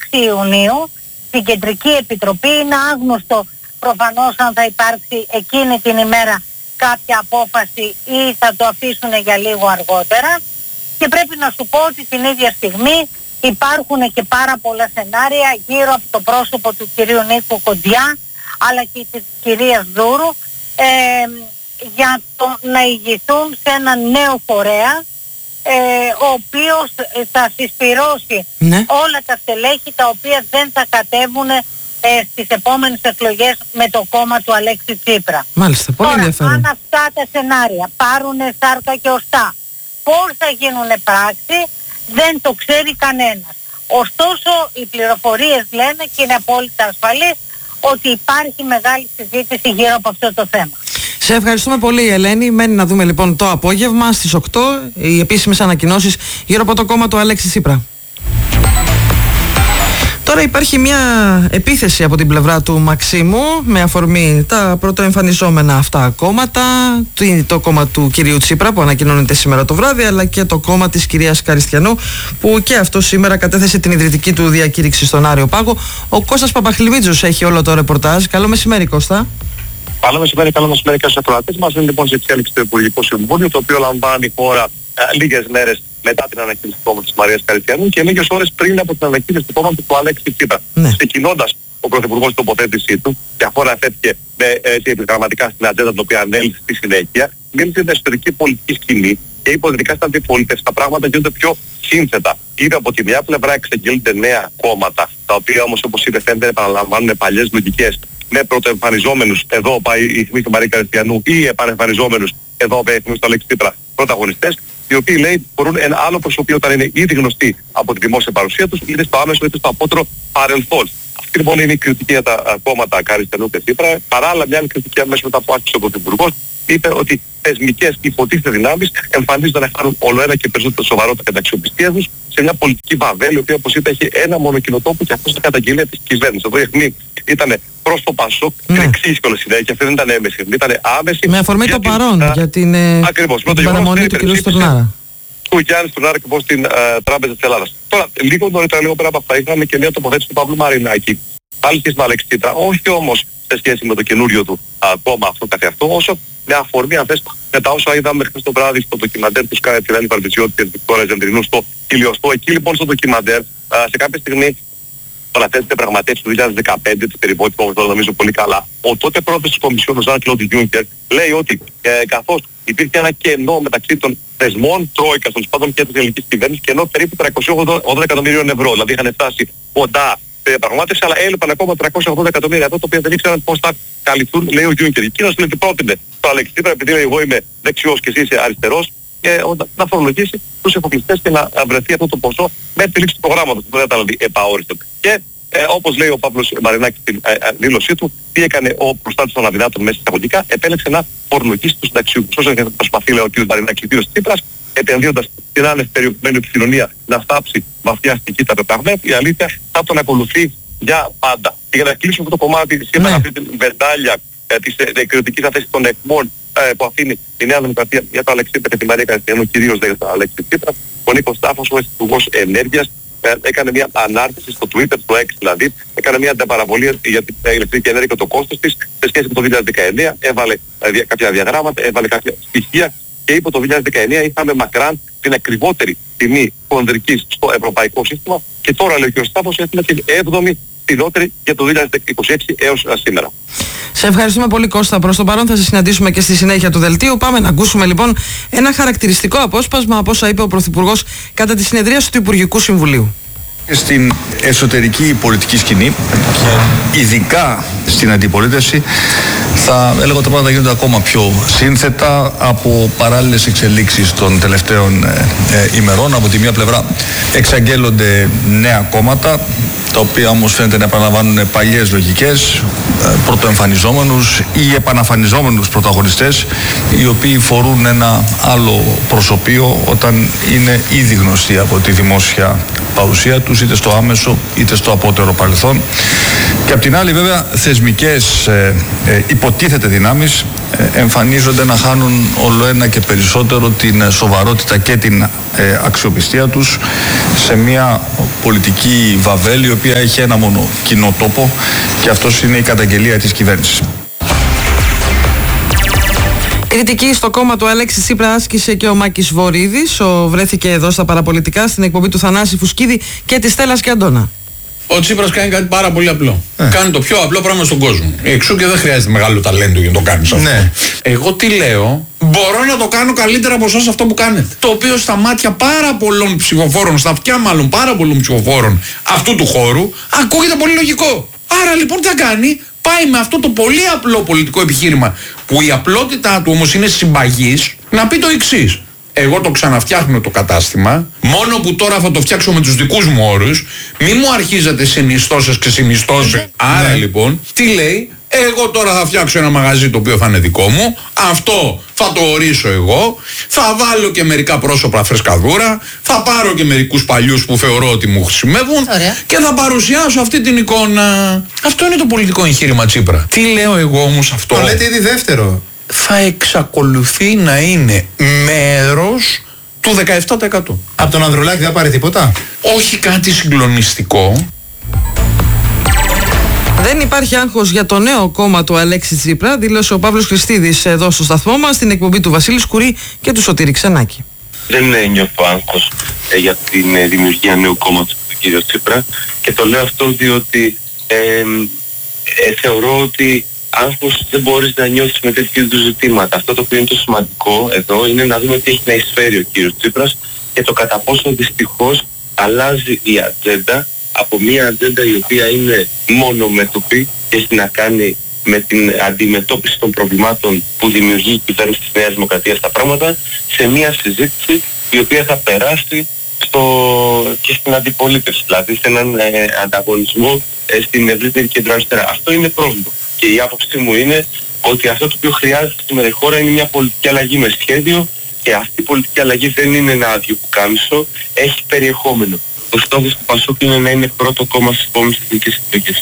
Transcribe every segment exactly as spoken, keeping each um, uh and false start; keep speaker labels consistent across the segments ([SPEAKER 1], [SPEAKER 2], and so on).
[SPEAKER 1] έξι Ιουνίου στην Κεντρική Επιτροπή. Είναι άγνωστο προφανώς αν θα υπάρξει εκείνη την ημέρα κάποια απόφαση ή θα το αφήσουν για λίγο αργότερα. Και πρέπει να σου πω ότι την ίδια στιγμή υπάρχουν και πάρα πολλά σενάρια γύρω από το πρόσωπο του κυρίου Νίκου Κοντιά αλλά και της κυρίας Δούρου ε, για το να ηγηθούν σε έναν νέο φορέα ε, ο οποίος θα συσπυρώσει ναι. όλα τα στελέχη τα οποία δεν θα κατέβουν ε, στις επόμενες εκλογές με το κόμμα του Αλέξη Τσίπρα.
[SPEAKER 2] Μάλιστα, πολύ
[SPEAKER 1] Τώρα,
[SPEAKER 2] ενδιαφέρον.
[SPEAKER 1] αν αυτά τα σενάρια πάρουν σάρκα και οστά, πώς θα γίνουν πράξη δεν το ξέρει κανένας. Ωστόσο οι πληροφορίες λένε και είναι απόλυτα ασφαλής ότι υπάρχει μεγάλη συζήτηση γύρω από αυτό το θέμα.
[SPEAKER 2] Σε ευχαριστούμε πολύ, Ελένη. Μένει να δούμε λοιπόν το απόγευμα στις οκτώ οι επίσημες ανακοινώσεις γύρω από το κόμμα του Αλέξη Τσίπρα. Τώρα υπάρχει μια επίθεση από την πλευρά του Μαξίμου με αφορμή τα πρωτοεμφανιζόμενα αυτά κόμματα, το κόμμα του κυρίου Τσίπρα που ανακοινώνεται σήμερα το βράδυ, αλλά και το κόμμα της κυρίας Καριστιανού που και αυτό σήμερα κατέθεσε την ιδρυτική του διακήρυξη στον Άριο Πάγο. Ο Κώστας Παπαχλημίτζος έχει όλο το ρεπορτάζ. Καλό μεσημέρι, Κώστα.
[SPEAKER 3] Καλό μεσημέρι, καλό μεσημέρι και στους ακροατές μας. Είναι λοιπόν σε εξέλιξη το Υπουργικό Συμβούλιο, το οποίο λαμβάνει η χώρα ε, λίγες μέρες μετά την ανακοίνωση του κόμματος της Μαρίας Καριστιανού και λίγες ώρες πριν από την ανακοίνωση του κόμματος του Αλέξη Τσίπρα. Ναι. Ξεκινώντας ο Πρωθυπουργός την τοποθέτησή του, και αφού αναφέρθηκε με έτσι επιγραμματικά στην ατζέντα την οποία ανέλησε στη συνέχεια, μίλησε για την εσωτερική πολιτική σκηνή και είπε ότι ειδικά στην αντιπολίτευση τα πράγματα γίνονται πιο σύνθετα. Ήδη από τη μια πλευρά εξαγγέλλονται νέα κόμματα, τα οποία όμως όπως είπε φαίνεται επαναλαμβάνουν παλιές λογικές με πρωτοεμφανιζόμενους, εδώ πάει η θυμή του Μαρία Καριστιανού, ή επανεμφανιζόμενους, εδώ πάει η θυμή του Αλέξη Τσίπρα, πρωταγωνιστές, οι οποίοι λέει μπορούν ένα άλλο προσωπείο όταν είναι ήδη γνωστοί από τη δημόσια παρουσία τους, είτε στο άμεσο είτε στο απότερο παρελθόν. Αυτή λοιπόν είναι η κριτική για τα κόμματα Καριστιανού και Τσίπρα. Παράλληλα, μια άλλη κριτική αμέσως μετά που άκουσε ο Πρωθυπουργός, είπε ότι θεσμικές υποτίθεται δυνάμεις εμφανίζονται να χάνουν όλο ένα και περισσότερο σοβαρότητα και την αξιοπιστία τους σε μια πολιτική βαβέλη, η οποία όπως είπε έχει ένα μόνο κοινοτόπο και αυτό είναι καταγγελία της κυβέρνησης. Εδώ η αιχμή ήταν προς το Πασόκ, την εξήγησε κιόλας συνέχεια, αυτή δεν ήταν έμεση, ήταν άμεση.
[SPEAKER 2] Με αφορμή το παρόν
[SPEAKER 3] α,
[SPEAKER 2] για την, ε,
[SPEAKER 3] ακριβώς,
[SPEAKER 2] την παραμονή του κ. Στουρνάρα.
[SPEAKER 3] Του Γιάννη Στουρνάρα και πώς στην uh, Τράπεζα της Ελλάδας. Τώρα, λίγο νωρίτερα, λίγο πέρα από αυτά, είχαμε και μια τοποθέτηση του Παύλου Μαρινάκη, πάλι και στην Αλέξη Τσίπρα, όχι όμως σε σχέση με το καινούριο του α, κόμμα αυτό καθεαυτό, όσο με αφορμή αν θες με τα όσα είδαμε χθες το βράδυ στο ντοκιμαντέρ του Σκάι της Ελένη Βαρβιτσιώτη και της Βικτόρια Ζεντρινού στο Χιλιοστό. Εκεί λοιπόν στο ντοκιμαντέρ α, σε κάποια στιγμή αναφέρεται πραγματεύσει του δύο χιλιάδες δεκαπέντε της περιβόητης, όπως το νομίζω πολύ καλά. Ο τότε πρόεδρος της Κομισιόν, ο Ζαν Κλοντ Γιούνκερ, λέει ότι ε, καθώς υπήρχε ένα κενό μεταξύ των θεσμών Τρόικας, των σπάδων και της ελληνικής κυβέρνησης, κενό περίπου τριακόσια ογδόντα εκατομμυρίων ευρώ. Δηλαδή είχαν φτάσει κοντά σε διαπραγμάτευση, αλλά έλειπαν ακόμα τριακόσια ογδόντα εκατομμύρια ευρώ, τα οποία δεν ήξεραν πώς θα καλυφθούν, λέει ο Γιούνκερ. Εκείνος λέει ότι πρότεινε το Αλέξη Τσίπρα, επειδή λέει, εγώ είμαι δεξιός και εσύ είσαι αριστερός, και να φορολογήσει τους εφοπλιστές και να βρεθεί αυτό το ποσό με τη λήξη του προγράμματος. Δεν ήταν δηλαδή επαόριστο. Και ε, όπως λέει ο Παύλος Μαρινάκης στην ε, ε, δήλωσή του, τι έκανε ο προστάτης των αδυνάτων μέσα εισαγωγικά, επέλεξε να φορολογήσει τους συνταξιούχους. Όσο και προσπαθεί, λέει ο κ. Μαρινάκης, ο κ. Τσίπρας, επενδύοντας την άνευ περιορισμένη επικοινωνία να στάψει βαθιά στοιχεία τα πεπραγμένα, η αλήθεια θα τον ακολουθεί για πάντα. Και για να κλείσουμε αυτό το κομμάτι, σήμερα αυτή την βεντάλια ε, της ε, κριτικής αθέσης των ΕΚΜΟΝ ε, που αφήνει η Νέα Δημοκρατία για το Αλέξη Τσίπρα και τη Μαρία Καριστιανού, κυρίως για το Αλέξη Τσίπρα, ο Νίκος Στάφος, ο Υπουργός Ενέργειας, ε, έκανε μια ανάρτηση στο Twitter, στο X δηλαδή, έκανε μια ανταπαραβολή για την ηλεκτρική ενέργεια και το κόστος της σε σχέση με το δύο χιλιάδες δεκαεννέα, έβαλε ε, δια, κάποια διαγράμματα, έβαλε κάποια στοιχεία και είπε το δύο χιλιάδες δεκαεννέα είχαμε μακράν την ακριβότερη τιμή χονδρικής στο ευρωπαϊκό σύστημα και τώρα λέει ο κ. Στάφος έχουμε την έβδομη φθηνότερη για το δύο χιλιάδες είκοσι έξι έως σήμερα.
[SPEAKER 2] Σε ευχαριστούμε πολύ, Κώστα. Προς το παρόν θα σε συναντήσουμε και στη συνέχεια του δελτίου. Πάμε να ακούσουμε λοιπόν ένα χαρακτηριστικό απόσπασμα από όσα είπε ο Πρωθυπουργός κατά τη συνεδρίαση του Υπουργικού Συμβουλίου.
[SPEAKER 4] Στην εσωτερική πολιτική σκηνή και ειδικά στην αντιπολίτευση θα έλεγα ότι τα πράγματα γίνονται ακόμα πιο σύνθετα από παράλληλες εξελίξεις των τελευταίων ε, ε, ημερών. Από τη μία πλευρά εξαγγέλλονται νέα κόμματα, τα οποία όμως φαίνεται να επαναλαμβάνουν παλιές λογικές, πρωτοεμφανιζόμενους ή επαναφανιζόμενους πρωταγωνιστές, οι οποίοι φορούν ένα άλλο προσωπείο όταν είναι ήδη γνωστοί από τη δημόσια παρουσία τους, είτε στο άμεσο είτε στο απότερο παρελθόν. Και απ' την άλλη βέβαια θεσμικές ε, ε, υποτίθεται δυνάμεις ε, εμφανίζονται να χάνουν όλο ένα και περισσότερο την σοβαρότητα και την ε, αξιοπιστία τους σε μια πολιτική βαβέλη η οποία έχει ένα μόνο κοινό τόπο, και αυτός είναι η καταγγελία της κυβέρνησης.
[SPEAKER 2] Κριτική στο κόμμα του Αλέξη Τσίπρα άσκησε και ο Μάκης Βορίδης. Ο βρέθηκε εδώ στα παραπολιτικά στην εκπομπή του Θανάση Φουσκίδη και της Στέλλας και Αντώνα.
[SPEAKER 5] Ο Τσίπρας κάνει κάτι πάρα πολύ απλό. Ε. Κάνει το πιο απλό πράγμα στον κόσμο. Εξού και δεν χρειάζεται μεγάλο ταλέντο για να το κάνεις αυτό.
[SPEAKER 6] Ναι.
[SPEAKER 5] Εγώ τι λέω, μπορώ να το κάνω καλύτερα από εσάς αυτό που κάνετε. Το οποίο στα μάτια πάρα πολλών ψηφοφόρων, στα αυτιά μάλλον πάρα πολλών ψηφοφόρων αυτού του χώρου, ακούγεται πολύ λογικό. Άρα λοιπόν τι θα κάνει, πάει με αυτό το πολύ απλό πολιτικό επιχείρημα, που η απλότητά του όμως είναι συμπαγής, να πει το εξής. Εγώ το ξαναφτιάχνω το κατάστημα, μόνο που τώρα θα το φτιάξω με τους δικούς μου όρους, μη μου αρχίζετε συνιστώσεις και συνιστώσεις. Άρα λοιπόν, τι λέει, εγώ τώρα θα φτιάξω ένα μαγαζί το οποίο θα είναι δικό μου, αυτό θα το ορίσω εγώ, θα βάλω και μερικά πρόσωπα φρεσκαδούρα, θα πάρω και μερικούς παλιούς που θεωρώ ότι μου χρησιμεύουν. Ωραία. Και θα παρουσιάσω αυτή την εικόνα. Αυτό είναι το πολιτικό εγχείρημα Τσίπρα. Τι λέω εγώ όμως αυτό?
[SPEAKER 6] Το λέτε ήδη δεύτερο.
[SPEAKER 5] Θα εξακολουθεί να είναι μέρος του δεκαεπτά τοις εκατό.
[SPEAKER 6] Από τον Ανδρουλάκη δεν πάρει τίποτα?
[SPEAKER 5] Όχι κάτι συγκλονιστικό.
[SPEAKER 2] Δεν υπάρχει άγχος για το νέο κόμμα του Αλέξη Τσίπρα, δήλωσε ο Παύλος Χριστίδης εδώ στο σταθμό μας, στην εκπομπή του Βασίλη Σκουρί και του Σωτήρη Ξενάκη.
[SPEAKER 3] Δεν νιώθω άγχος ε, για την ε, δημιουργία νέου κόμματος του κ. Τσίπρα, και το λέω αυτό διότι ε, ε, θεωρώ ότι άγχος δεν μπορείς να νιώσεις με τέτοιου είδους ζητήματα. Αυτό το οποίο είναι το σημαντικό εδώ είναι να δούμε τι έχει να εισφέρει ο κ. Τσίπρας και το κατά πόσο δυστυχώς αλλάζει η ατζέντα από μια ατζέντα η οποία είναι μονομέτωπη και έχει να κάνει με την αντιμετώπιση των προβλημάτων που δημιουργεί η κυβέρνηση της Νέας Δημοκρατίας στα πράγματα, σε μια συζήτηση η οποία θα περάσει στο, και στην αντιπολίτευση, δηλαδή σε έναν ε, ανταγωνισμό ε, στην ευρύτερη κεντροαριστερά. Αυτό είναι πρόβλημα. Και η άποψή μου είναι ότι αυτό το οποίο χρειάζεται σήμερα η χώρα είναι μια πολιτική αλλαγή με σχέδιο, και αυτή η πολιτική αλλαγή δεν είναι ένα άδειο πουκάμισο, έχει περιεχόμενο. Ο στόχος του Πασόκ είναι να είναι πρώτο κόμμα στις επόμενες εθνικές εκλογές.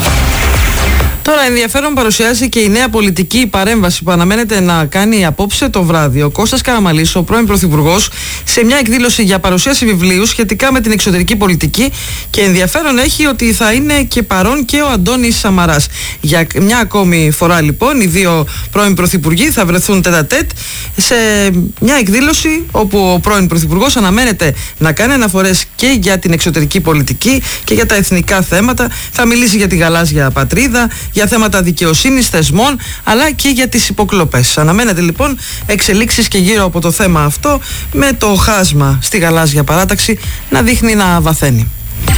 [SPEAKER 2] Τώρα ενδιαφέρον παρουσιάζει και η νέα πολιτική παρέμβαση που αναμένεται να κάνει απόψε το βράδυ ο Κώστας Καραμανλής, ο πρώην Πρωθυπουργός, σε μια εκδήλωση για παρουσίαση βιβλίου σχετικά με την εξωτερική πολιτική, και ενδιαφέρον έχει ότι θα είναι και παρόν και ο Αντώνης Σαμαράς. Για μια ακόμη φορά λοιπόν οι δύο πρώην Πρωθυπουργοί θα βρεθούν τέτα-τέτ σε μια εκδήλωση όπου ο πρώην Πρωθυπουργός αναμένεται να κάνει αναφορές και για την εξωτερική πολιτική και για τα εθνικά θέματα. Θα μιλήσει για τη γαλάζια πατρίδα, για θέματα δικαιοσύνης, θεσμών, αλλά και για τις υποκλοπές. Αναμένεται λοιπόν εξελίξεις και γύρω από το θέμα αυτό, με το χάσμα στη γαλάζια παράταξη να δείχνει να βαθαίνει.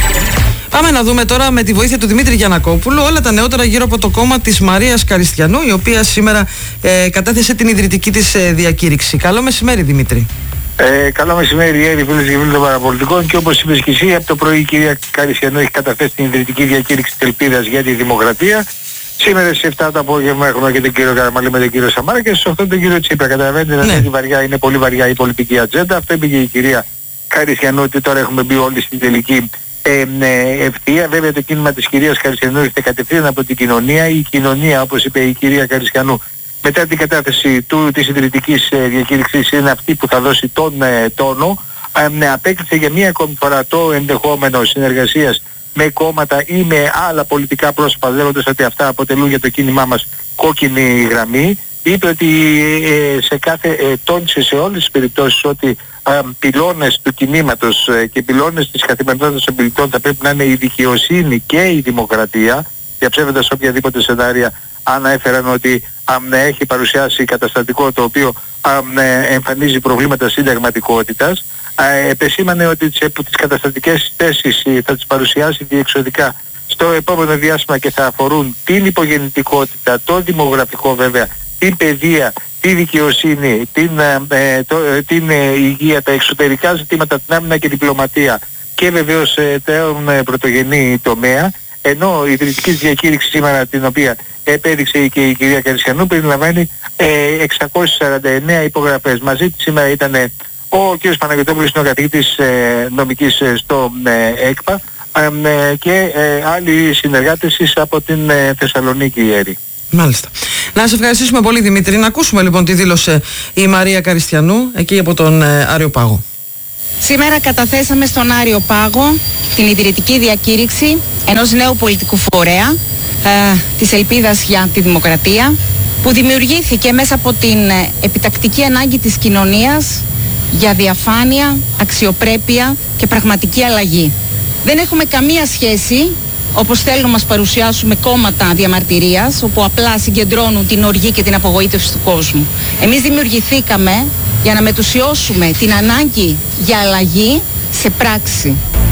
[SPEAKER 2] Πάμε να δούμε τώρα με τη βοήθεια του Δημήτρη Γιαννακόπουλου όλα τα νεότερα γύρω από το κόμμα της Μαρίας Καριστιανού, η οποία σήμερα ε, κατέθεσε την ιδρυτική της ε, διακήρυξη. Καλό μεσημέρι, Δημήτρη.
[SPEAKER 7] Ε, καλό μεσημέρι, Έλλη, φίλες και φίλοι των παραπολιτικών. Και όπως είπες και εσύ, από το πρωί η κυρία Καριστιανού έχει καταθέσει την ιδρυτική διακήρυξη της Ελπίδας για τη Δημοκρατία. Σήμερα στις επτά το απόγευμα έχουμε και τον κύριο Καραμανλή με τον κύριο Σαμάρα, και στις οκτώ τον κύριο Τσίπρα. Καταλαβαίνετε, ναι. Δηλαδή βαριά, είναι πολύ βαριά η πολιτική ατζέντα. Αυτό είπε και η κυρία Καριστιανού, ότι τώρα έχουμε μπει όλοι στην τελική ε, ε, ευθεία. Βέβαια το κίνημα της κυρίας Καριστιανού έρχεται κατευθείαν από την κοινωνία. Η κοινωνία, όπως είπε η κυρία Καριστιανού, μετά την κατάθεση του, της ιδρυτικής ε, διακήρυξης, είναι αυτή που θα δώσει τον ε, τόνο. Ε, απέκτησε για μία ακόμη φορά το ενδεχόμενο συνεργασίας με κόμματα ή με άλλα πολιτικά πρόσωπα, λέγοντας ότι αυτά αποτελούν για το κίνημά μας κόκκινη γραμμή. Είπε ότι ε, σε κάθε, ε, τόνισε σε όλες τις περιπτώσεις ότι ε, πυλώνες του κινήματος ε, και πυλώνες της καθημερινότητας των πολιτών θα πρέπει να είναι η δικαιοσύνη και η δημοκρατία, διαψεύδοντας οποιαδήποτε σενάρια ανέφεραν ότι αν έχει παρουσιάσει καταστατικό το οποίο αν, εμφανίζει προβλήματα συνταγματικότητας. Ε, επεσήμανε ότι τις, τις καταστατικές θέσεις θα τις παρουσιάσει διεξοδικά στο επόμενο διάστημα και θα αφορούν την υπογεννητικότητα, το δημογραφικό βέβαια, την παιδεία, τη δικαιοσύνη, την, ε, το, την ε, υγεία, τα εξωτερικά ζητήματα, την άμυνα και διπλωματία και βεβαίως ε, τον ε, πρωτογενή τομέα. Ενώ η ιδρυτική διακήρυξη σήμερα, την οποία επέδειξε και η κυρία Καριστιανού, περιλαμβάνει ε, εξακόσιες σαράντα εννέα υπογραφές. Μαζί της σήμερα ήταν ο κ. Παναγιωτόπουλος, είναι ο καθηγητής ε, νομικής ε, στο ε, ΕΚΠΑ, ε, και ε, άλλοι συνεργάτες της από την ε, Θεσσαλονίκη Ιέρη.
[SPEAKER 2] Μάλιστα. Να σε ευχαριστήσουμε πολύ, Δημήτρη. Να ακούσουμε λοιπόν τι δήλωσε η Μαρία Καριστιανού εκεί από τον ε, Άριο Πάγο.
[SPEAKER 8] Σήμερα καταθέσαμε στον Άριο Πάγο την ιδρυτική διακήρυξη ενός νέου πολιτικού φορέα ε, της Ελπίδας για τη Δημοκρατία, που δημιουργήθηκε μέσα από την ε, επιτακτική ανάγκη της κοινωνίας για διαφάνεια, αξιοπρέπεια και πραγματική αλλαγή. Δεν έχουμε καμία σχέση, όπως θέλουν να μας παρουσιάσουν, με κόμματα διαμαρτυρίας, όπου απλά συγκεντρώνουν την οργή και την απογοήτευση του κόσμου. Εμείς δημιουργηθήκαμε για να μετουσιώσουμε την ανάγκη για αλλαγή σε πράξη.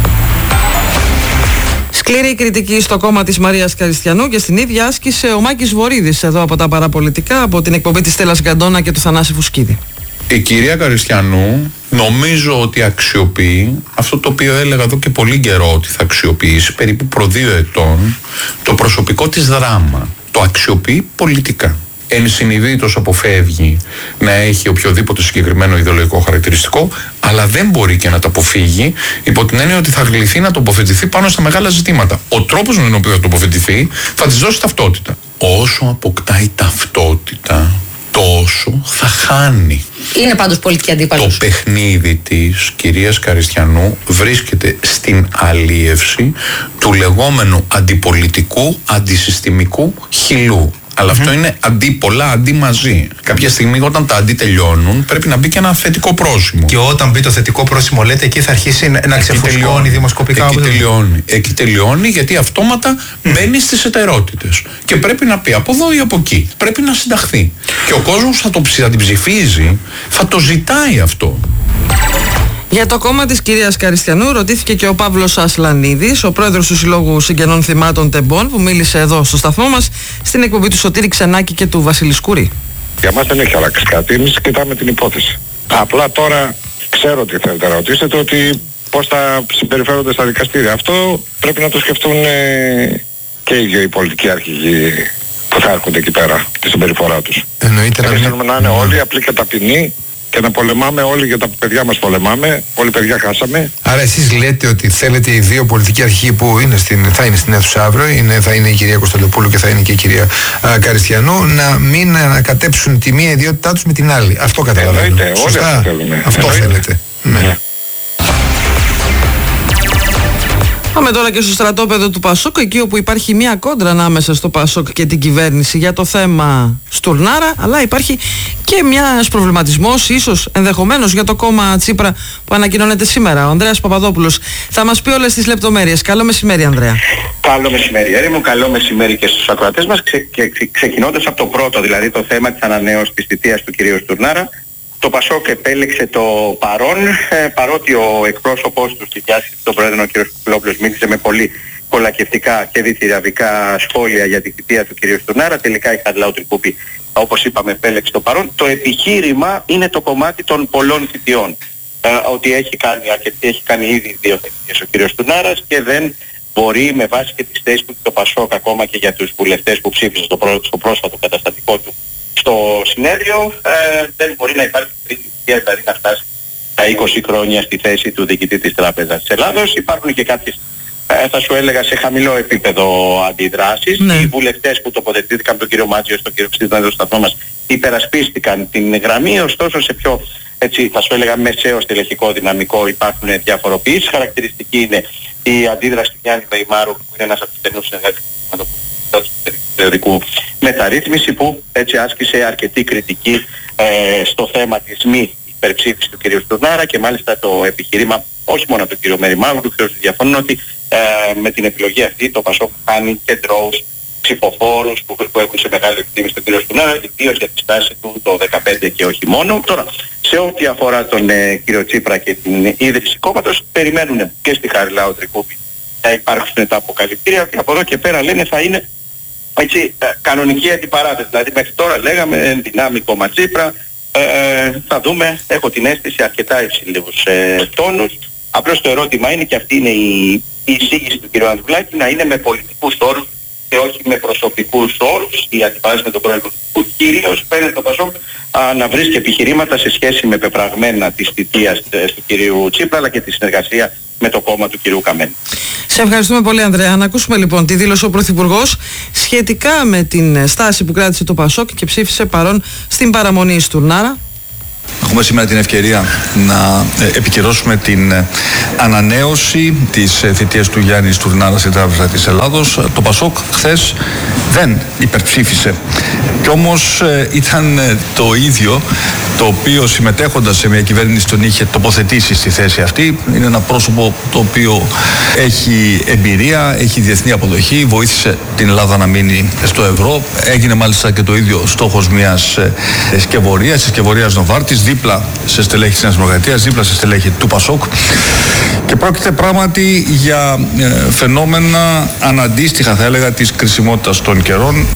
[SPEAKER 2] Σκληρή κριτική στο κόμμα της Μαρίας Καριστιανού και στην ίδια άσκησε ο Μάκης Βορίδης εδώ από τα Παραπολιτικά, από την εκπομπή της Στέλλας Γκαντώνα και του Θανάση Φουσκίδη.
[SPEAKER 5] Η κυρία Καριστιανού νομίζω ότι αξιοποιεί αυτό το οποίο έλεγα εδώ και πολύ καιρό ότι θα αξιοποιήσει, περίπου προ δύο ετών, το προσωπικό της δράμα. Το αξιοποιεί πολιτικά. Ενσυνειδήτως αποφεύγει να έχει οποιοδήποτε συγκεκριμένο ιδεολογικό χαρακτηριστικό, αλλά δεν μπορεί και να το αποφύγει υπό την έννοια ότι θα γλυθεί να τοποθετηθεί πάνω στα μεγάλα ζητήματα. Ο τρόπος με τον οποίο θα τοποθετηθεί θα της δώσει ταυτότητα. Όσο αποκτάει ταυτότητα, τόσο θα χάνει.
[SPEAKER 9] Είναι πάντως πολιτική αντίπαλος.
[SPEAKER 5] Το παιχνίδι της κυρίας Καριστιανού βρίσκεται στην αλίευση του λεγόμενου αντιπολιτικού, αντισυστημικού χυλού. Αλλά mm-hmm. αυτό είναι αντί πολλά, αντί μαζί. Κάποια στιγμή όταν τα αντί τελειώνουν πρέπει να μπει και ένα θετικό πρόσημο.
[SPEAKER 6] Και όταν μπει το θετικό πρόσημο, λέτε, εκεί θα αρχίσει να ξεφουσκώνει δημοσκοπικά.
[SPEAKER 5] Εκεί τελειώνει. Εκεί τελειώνει γιατί αυτόματα mm. μπαίνει στις εταιρότητες. Και πρέπει να πει από εδώ ή από εκεί. Πρέπει να συνταχθεί. Και ο κόσμος θα, το, θα την ψηφίζει, θα το ζητάει αυτό.
[SPEAKER 2] Για το κόμμα της κυρίας Καριστιανού ρωτήθηκε και ο Παύλος Ασλανίδης, ο πρόεδρος του Συλλόγου Συγγενών Θυμάτων Τεμπών, που μίλησε εδώ στο σταθμό μας στην εκπομπή του Σωτήρη Ξενάκη και του Βασίλη Σκούρη.
[SPEAKER 10] Για μας δεν έχει αλλάξει κάτι, εμείς κοιτάμε την υπόθεση. Απλά τώρα ξέρω ότι θέλετε να ρωτήσετε, ότι πώς θα συμπεριφέρονται στα δικαστήρια. Αυτό πρέπει να το σκεφτούν ε, και οι δύο οι πολιτικοί αρχηγοί που θα έρχονται εκεί πέρα, τη συμπεριφορά τους.
[SPEAKER 6] Εννοείται.
[SPEAKER 10] Εμείς θέλουμε να είναι όλοι απλοί και ταπεινοί και να πολεμάμε όλοι, για τα παιδιά μας πολεμάμε, όλοι παιδιά χάσαμε.
[SPEAKER 6] Άρα εσείς λέτε ότι θέλετε οι δύο πολιτικοί αρχηγοί που είναι στην, θα είναι στην αίθουσα αύριο, είναι, θα είναι η κυρία Κωνσταντοπούλου και θα είναι και η κυρία α, Καριστιανού, να μην ανακατέψουν τη μία ιδιότητά τους με την άλλη. Αυτό καταλαβαίνω.
[SPEAKER 10] Εννοείται, όλοι αυτό θέλουμε.
[SPEAKER 6] Αυτό
[SPEAKER 10] Εννοείται.
[SPEAKER 6] θέλετε. Ναι. Ναι.
[SPEAKER 2] Πάμε τώρα και στο στρατόπεδο του Πασόκ, εκεί όπου υπάρχει μια κόντρα ανάμεσα στο Πασόκ και την κυβέρνηση για το θέμα Στουρνάρα, αλλά υπάρχει και ένας προβληματισμός, ίσως ενδεχομένως, για το κόμμα Τσίπρα που ανακοινώνεται σήμερα. Ο Ανδρέας Παπαδόπουλος θα μας πει όλες τις λεπτομέρειες. Καλό μεσημέρι, Ανδρέα.
[SPEAKER 11] Καλό μεσημέρι, Έρη μου, καλό μεσημέρι και στους ακροατές μας. Ξε, και, ξε, ξεκινώντας από το πρώτο, δηλαδή το θέμα της ανανέωσης της θητείας του κυρίου Στουρνάρα. Το Πασόκ επέλεξε το παρόν, ε, παρότι ο εκπρόσωπός του στη διάσκεψη των Πρόεδρων, ο κ. Κουκλόπουλος, μίλησε με πολύ κολακευτικά και διθυραμβικά σχόλια για τη θητεία του κ. Στουρνάρα. Τελικά η Χαριλάου Τρικούπη, όπως είπαμε, επέλεξε το παρόν. Το επιχείρημα είναι το κομμάτι των πολλών θητειών. Ε, ότι έχει κάνει αρκετή, έχει κάνει ήδη δύο θητείες ο κ. Στουρνάρας και δεν μπορεί, με βάση και τις θέσεις του το Πασόκ, ακόμα και για τους βουλευτές που ψήφισαν στο, πρό, στο πρόσφατο καταστατικό του στο συνέδριο, ε, δεν μπορεί να υπάρχει τρίτη θητεία, δηλαδή να φτάσει τα είκοσι χρόνια στη θέση του διοικητή της Τράπεζας της Ελλάδος. Υπάρχουν και κάποιες, ε, θα σου έλεγα, σε χαμηλό επίπεδο αντιδράσεις. Ναι. Οι βουλευτές που τοποθετήθηκαν, τον κύριο Μάτζιο, τον κύριο Ψήφισμα, εδώ στο σταθμό μας, υπερασπίστηκαν την γραμμή, ωστόσο σε πιο, έτσι, θα σου έλεγα, μεσαίο στελεχικό δυναμικό υπάρχουν διαφοροποιήσεις. Χαρακτηριστική είναι η αντίδραση του Γιάννη Βεϊμάρου, που είναι ένας από τους στενούς συνεργάτες του περιοδικού μεταρρύθμιση, που έτσι άσκησε αρκετή κριτική ε, στο θέμα της μη υπερψήφισης του κ. Στουρνάρα, και μάλιστα το επιχείρημα όχι μόνο από τον κ. Μεριμάγου, του κ. διαφωνούν ότι ε, με την επιλογή αυτή το Πασόκ κάνει και ντρόους ψηφοφόρους που, που έχουν σε μεγάλη εκτίμηση τον κ. Στουρνάρα, ιδίως για τη στάση του το δεκαπέντε και όχι μόνο. Τώρα, σε ό,τι αφορά τον ε, κ. Τσίπρα και την ίδρυση κόμματος, περιμένουν και στη Χαριλάου Τρικούπη να υπάρξουν τα αποκαλυπτήρια, και από εδώ και πέρα λένε θα είναι, έτσι, κανονική αντιπαράθεση. Δηλαδή μέχρι τώρα λέγαμε δυνάμει κόμμα Τσίπρα, ε, θα δούμε, έχω την αίσθηση, αρκετά υψηλούς ε, τόνους. Απλώς το ερώτημα είναι, και αυτή είναι η, η εισήγηση του κ. Ανδρουλάκη, να είναι με πολιτικούς όρους και όχι με προσωπικούς όρους. Η αντιπαράθεση με τον πρόεδρο που κυρίως φαίνεται το Πασόκ να βρίσκει επιχειρήματα σε σχέση με πεπραγμένα της θητείας του κ. Τσίπρα, αλλά και τη συνεργασία με το κόμμα του κυρίου Καμένη.
[SPEAKER 2] Σε ευχαριστούμε πολύ, Ανδρέα. Να ακούσουμε λοιπόν τη δήλωση ο Πρωθυπουργός σχετικά με την στάση που κράτησε το Πασόκ και ψήφισε παρόν στην παραμονή Στουρνάρα.
[SPEAKER 4] Έχουμε σήμερα την ευκαιρία να επικυρώσουμε την ανανέωση της θητείας του Γιάννη Στουρνάρα στην Τράπεζα της Ελλάδος. Το Πασόκ χθες δεν υπερψήφισε. Κι όμως ήταν το ίδιο το οποίο, συμμετέχοντας σε μια κυβέρνηση, τον είχε τοποθετήσει στη θέση αυτή. Είναι ένα πρόσωπο το οποίο έχει εμπειρία, έχει διεθνή αποδοχή, βοήθησε την Ελλάδα να μείνει στο ευρώ. Έγινε μάλιστα και το ίδιο στόχος μιας σκευωρίας, της σκευωρίας Νοβάρτης, δίπλα σε στελέχη της Νέας Δημοκρατίας, δίπλα σε στελέχη του Πασόκ. Και πρόκειται πράγματι για ε, φαινόμενα αναντίστοιχα, θα έλεγα, της κρισιμότητας των καιρών.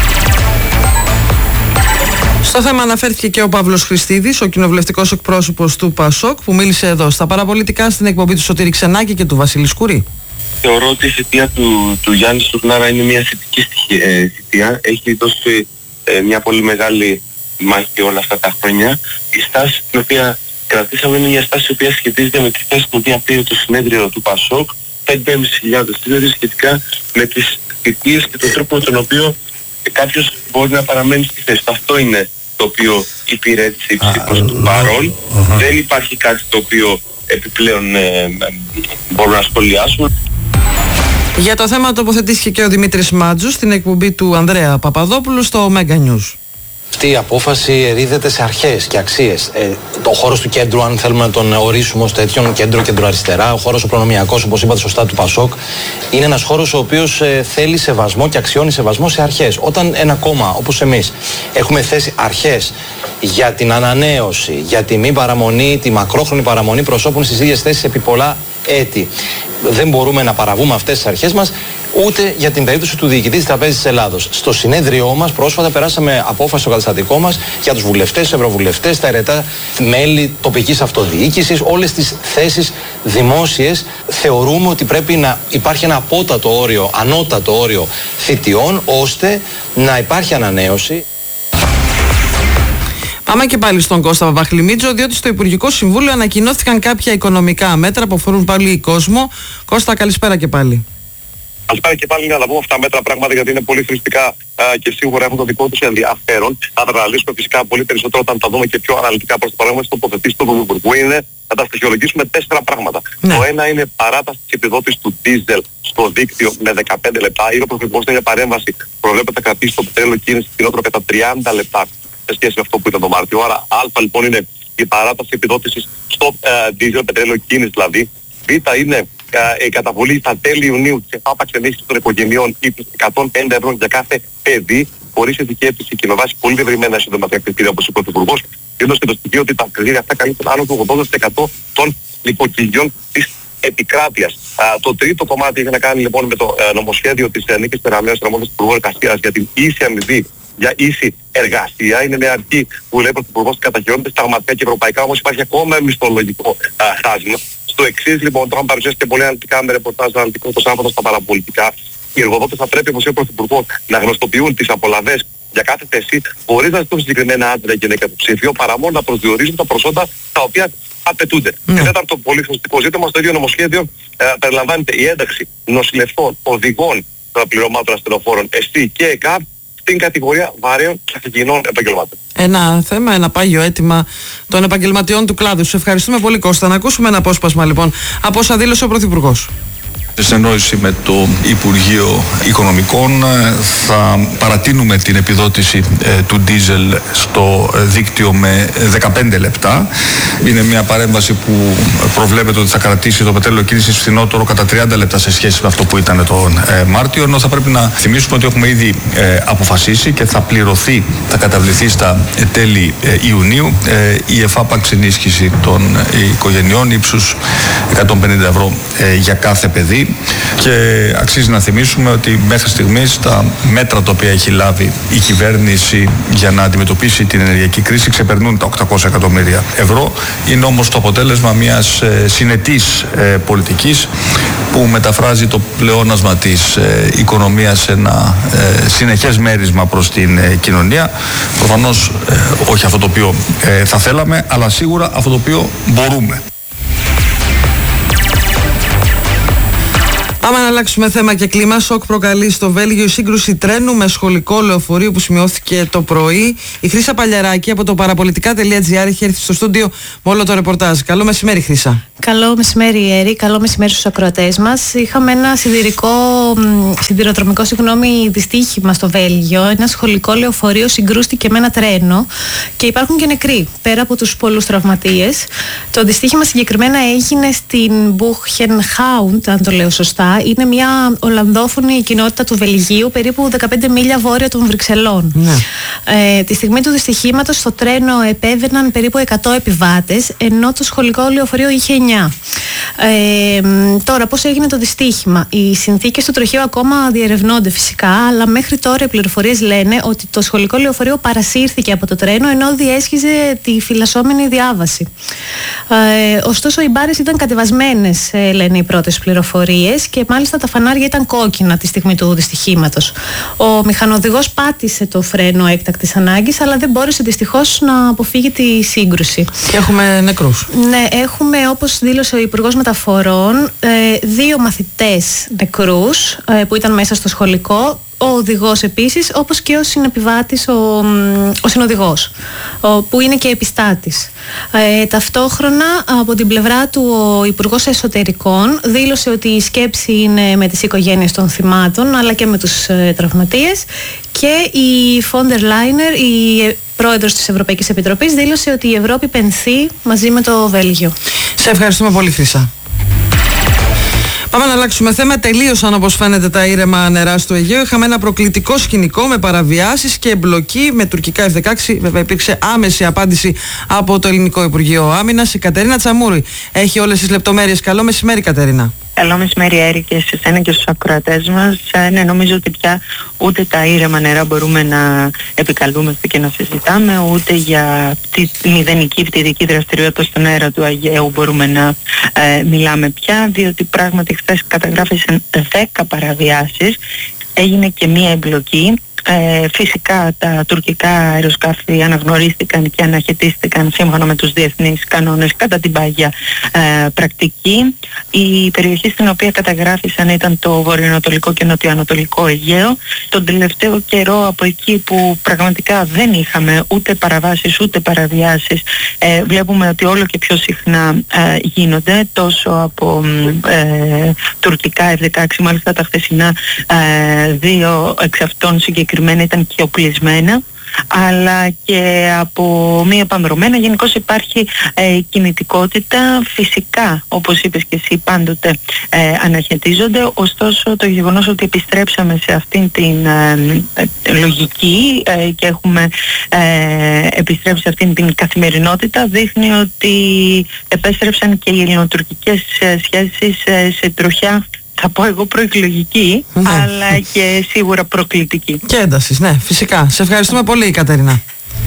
[SPEAKER 2] Στο θέμα αναφέρθηκε και ο Παύλος Χριστίδης, ο κοινοβουλευτικός εκπρόσωπος του Πασόκ, που μίλησε εδώ στα παραπολιτικά στην εκπομπή του Σωτήρη Ξενάκη και του Βασίλη Σκουρή.
[SPEAKER 9] Θεωρώ ότι η θητεία του, του Γιάννη Στουρνάρα είναι μια θετική ε, θητεία. Έχει δώσει ε, μια πολύ μεγάλη μάχη όλα αυτά τα χρόνια. Η στάση την οποία κρατήσαμε είναι μια στάση η οποία σχετίζεται με τη θέση την οποία πήρε το συνέδριο του Πασόκ, πέντε χιλιάδες δηλαδή σχετικά με τις θητείες και τον τρόπο με τον οποίο κάποιος μπορεί να παραμένει στη θέση. Αυτό είναι το οποίο υπηρέτησε η ψήφος του παρόν. Δεν υπάρχει κάτι το οποίο επιπλέον ε, ε, μπορούμε να σχολιάσουμε.
[SPEAKER 2] Για το θέμα τοποθετήθηκε και ο Δημήτρης Μάτζους στην εκπομπή του Ανδρέα Παπαδόπουλου στο Mega News.
[SPEAKER 12] Αυτή η απόφαση ρίδεται σε αρχές και αξίες. Ε, το χώρος του κέντρου, αν θέλουμε να τον ορίσουμε ως τέτοιον, κέντρο, κέντρο-αριστερά, ο χώρος ο προνομιακός, όπως είπατε σωστά, του Πασόκ, είναι ένας χώρος ο οποίος ε, θέλει σεβασμό και αξιώνει σεβασμό σε αρχές. Όταν ένα κόμμα όπως εμείς έχουμε θέσει αρχές για την ανανέωση, για τη μη παραμονή, τη μακρόχρονη παραμονή προσώπων στις ίδιες θέσεις επί πολλά έτη, δεν μπορούμε να παραβούμε αυτές τις αρχές μας, ούτε για την περίπτωση του διοικητή της Τραπέζης της Ελλάδος. Στο συνέδριό μας πρόσφατα περάσαμε απόφαση στο καταστατικό μας για τους βουλευτές, ευρωβουλευτές, τα αιρετά μέλη τοπικής αυτοδιοίκησης, όλες τις θέσεις δημόσιες. Θεωρούμε ότι πρέπει να υπάρχει ένα απότατο όριο, ανώτατο όριο θητιών, ώστε να υπάρχει ανανέωση.
[SPEAKER 2] Πάμε και πάλι στον Κώστα Παπαχλημίτζο, διότι στο Υπουργικό Συμβούλιο ανακοινώθηκαν κάποια οικονομικά μέτρα που αφορούν πάλι κόσμο. Κώστα, καλησπέρα και πάλι.
[SPEAKER 3] Καλησπέρα και πάλι, να τα πούμε αυτά τα μέτρα πράγματα, γιατί είναι πολύ χρηστικά και σίγουρα έχουν το δικό τους ενδιαφέρον. Θα τα αναλύσουμε φυσικά πολύ περισσότερο όταν τα δούμε και πιο αναλυτικά. Προς το παράδειγμα, στις τοποθετήσεις του Υπουργού είναι να τα στοιχειολογήσουμε τέσσερα πράγματα. Ναι. Το ένα είναι παράταση της επιδότησης του ντίζελ στο δίκτυο με δεκαπέντε λεπτά. Ή ο Πρωθυπουργός στην παρέμβαση προβλέπεται να κρατήσει το πετρέλαιο κίνηση φθηνότερο κατά τριάντα λεπτά σε σχέση με αυτό που ήταν το Μάρτιο. Άρα, Α λοιπόν είναι η παράταση επιδότησης στο ντίζελ, πετρέλαιο κίνηση δηλαδή. Β είναι η καταβολή στα τέλη Ιουνίου της ΕΦΑΠΑ ενίσχυσης των οικογενειών ύψους εκατόν πενήντα ευρώ για κάθε παιδί, χωρίς ειδικεύση και με βάση πολύ διευρυμένα εισοδηματικά κριτήρια, όπως είπε ο Πρωθυπουργός, δίνοντας και το στοιχείο ότι τα κριτήρια αυτά καλύπτουν άνω του ογδόντα τοις εκατό των νοικοκυριών της επικράτειας. Α, το τρίτο κομμάτι έχει να κάνει λοιπόν με το ε, νομοσχέδιο της ε, Νίκης Περαμέως, της Υπουργού Εργασίας, για την ίση αμοιβή για ίση εργασία. Είναι μια αρχή που λέει ο Πρωθυπουργός καταχειρώνεται σταγματικά και ευρωπαϊκά, όμως υπάρχει ακόμα μισθολογικό α, χάσμα. Στο εξής λοιπόν, το είχαμε παρουσιάσει και πολύ αναλυτικά με ρεπορτάζ αναλυτικό το Σάββατο στα παραπολιτικά. Οι εργοδότες θα πρέπει, όπως είπε ο Πρωθυπουργός, να γνωστοποιούν τις απολαβές για κάθε θέση, χωρίς να ζητούν συγκεκριμένα άντρα ή γυναίκα του ψήφιο, παρά μόνο να προσδιορίζουν τα προσόντα τα οποία απαιτούνται. Mm. Και τέταρτο πολύ χρηστικό ζήτημα, στο ίδιο νομοσχέδιο ε, περιλαμβάνεται η ένταξη νοσηλευτών, οδηγών των πληρωμάτων ασθενοφόρων, ΕΣΤΗ και ΕΚΑΠ στην κατηγορία βαρέων καθηγενών επαγγελμάτων.
[SPEAKER 2] Ένα θέμα, ένα πάγιο αίτημα των επαγγελματιών του κλάδου. Σου ευχαριστούμε πολύ, Κώστα. Να ακούσουμε ένα απόσπασμα λοιπόν από όσα δήλωσε ο Πρωθυπουργός.
[SPEAKER 4] Σε συνεννόηση με το Υπουργείο Οικονομικών θα παρατείνουμε την επιδότηση ε, του ντίζελ στο δίκτυο με δεκαπέντε λεπτά. Είναι μια παρέμβαση που προβλέπεται ότι θα κρατήσει το πετρέλαιο κίνησης φθηνότερο κατά τριάντα λεπτά σε σχέση με αυτό που ήταν τον ε, Μάρτιο, ενώ θα πρέπει να θυμίσουμε ότι έχουμε ήδη ε, αποφασίσει και θα πληρωθεί, θα καταβληθεί στα ε, τέλη ε, Ιουνίου ε, η εφάπαξ ενίσχυση των ε, οικογενειών ύψους εκατόν πενήντα ευρώ ε, για κάθε παιδί. Και αξίζει να θυμίσουμε ότι μέχρι στιγμής τα μέτρα τα οποία έχει λάβει η κυβέρνηση για να αντιμετωπίσει την ενεργειακή κρίση ξεπερνούν τα οκτακόσια εκατομμύρια ευρώ. Είναι όμως το αποτέλεσμα μιας ε, συνετής ε, πολιτικής που μεταφράζει το πλεόνασμα της ε, οικονομίας σε ένα ε, συνεχές μέρισμα προς την ε, κοινωνία. Προφανώς ε, όχι αυτό το οποίο ε, θα θέλαμε, αλλά σίγουρα αυτό το οποίο μπορούμε.
[SPEAKER 2] Πάμε να αλλάξουμε θέμα και κλίμα. Σοκ προκαλεί στο Βέλγιο η σύγκρουση τρένου με σχολικό λεωφορείο που σημειώθηκε το πρωί. Η Χρύσα Παλιαράκη από το παραπολιτικά τελεία τζι άρ έχει έρθει στο στούντιο με όλο το ρεπορτάζ. Καλό μεσημέρι, Χρύσα.
[SPEAKER 13] Καλό μεσημέρι, Έρη. Καλό μεσημέρι στους ακροατές μας. Είχαμε ένα σιδηρικό, σιδηροδρομικό συγγνώμη, δυστύχημα στο Βέλγιο. Ένα σχολικό λεωφορείο συγκρούστηκε με ένα τρένο και υπάρχουν και νεκροί, πέρα από τους πολλούς τραυματίες. Το δυστύχημα συγκεκριμένα έγινε στην Μπούχενχάουντ, αν το λέω σωστά. Είναι μια Ολλανδόφωνη κοινότητα του Βελγίου, περίπου δεκαπέντε μίλια βόρεια των Βρυξελών. Ναι. Ε, τη στιγμή του δυστυχήματος στο τρένο επέβαιναν περίπου εκατό επιβάτες, ενώ το σχολικό λεωφορείο είχε εννιά. Ε, τώρα, πώς έγινε το δυστύχημα? Οι συνθήκες του τροχαίου ακόμα διερευνώνται φυσικά, αλλά μέχρι τώρα οι πληροφορίες λένε ότι το σχολικό λεωφορείο παρασύρθηκε από το τρένο ενώ διέσχιζε τη φυλασσόμενη διάβαση. Ε, ωστόσο, οι μπάρες ήταν κατεβασμένες, ε, λένε οι πρώτες πληροφορίες, και μάλιστα τα φανάρια ήταν κόκκινα τη στιγμή του δυστυχήματος. Ο μηχανοδηγός πάτησε το φρένο έκτακτης ανάγκης, αλλά δεν μπόρεσε δυστυχώς να αποφύγει τη σύγκρουση.
[SPEAKER 2] Και έχουμε νεκρούς.
[SPEAKER 13] Ναι, έχουμε, όπως δήλωσε ο Υπουργός Μεταφορών, δύο μαθητές νεκρούς που ήταν μέσα στο σχολικό. Ο οδηγός επίσης, όπως και ο συνεπιβάτης, ο, ο συνοδηγός, ο, που είναι και επιστάτης. Ε, ταυτόχρονα, από την πλευρά του, ο Υπουργός Εσωτερικών δήλωσε ότι η σκέψη είναι με τις οικογένειες των θυμάτων, αλλά και με τους ε, τραυματίες. Και η Φόντερ Λάινερ, η πρόεδρος της Ευρωπαϊκής Επιτροπής, δήλωσε ότι η Ευρώπη πενθεί μαζί με το Βέλγιο.
[SPEAKER 2] Σε ευχαριστούμε πολύ, Χρύσα. Πάμε να αλλάξουμε θέμα. Τελείωσαν, όπως φαίνεται, τα ήρεμα νερά στο Αιγαίο. Είχαμε ένα προκλητικό σκηνικό με παραβιάσεις και εμπλοκή με τουρκικά εφ δεκαέξι. Βέβαια, υπήρξε άμεση απάντηση από το Ελληνικό Υπουργείο Άμυνας. Η Κατερίνα Τσαμούρη έχει όλες τις λεπτομέρειες. Καλό μεσημέρι, Κατερίνα.
[SPEAKER 14] Καλό μεσημέρι, Έρη, και σε εσένα και στους ακροατές μας. Ε, ναι, νομίζω ότι πια ούτε τα ήρεμα νερά μπορούμε να επικαλούμαστε και να συζητάμε, ούτε για τη μηδενική πτυρική δραστηριότητα στον αέρα του Αιγαίου μπορούμε να ε, μιλάμε πια, διότι πράγματι χθες καταγράφησαν δέκα παραβιάσεις, έγινε και μία εμπλοκή. Ε, φυσικά τα τουρκικά αεροσκάφη αναγνωρίστηκαν και αναχαιτίστηκαν σύμφωνα με τους διεθνείς κανόνες κατά την πάγια ε, πρακτική. Η περιοχή στην οποία καταγράφησαν ήταν το βορειοανατολικό και νοτιοανατολικό Αιγαίο. Τον τελευταίο καιρό, από εκεί που πραγματικά δεν είχαμε ούτε παραβάσεις ούτε παραβιάσεις, ε, βλέπουμε ότι όλο και πιο συχνά ε, γίνονται, τόσο από ε, τουρκικά εφ δεκαέξι, μάλιστα τα χθεσινά ε, δύο εξ αυτών συγκεκριμένα ήταν και οπλισμένα, αλλά και από μη επανδρομένα. Γενικώς υπάρχει ε, κινητικότητα. Φυσικά, όπως είπες και εσύ, πάντοτε ε, αναχαιτίζονται. Ωστόσο, το γεγονός ότι επιστρέψαμε σε αυτήν την ε, ε, λογική ε, και έχουμε ε, επιστρέψει σε αυτήν την καθημερινότητα δείχνει ότι επέστρεψαν και οι ελληνοτουρκικές ε, σχέσεις ε, σε τροχιά, θα πω εγώ, προεκλογική, ναι, αλλά και σίγουρα προκλητική.
[SPEAKER 2] Και έντασης, ναι, φυσικά. Σε ευχαριστούμε πολύ, Κατερίνα.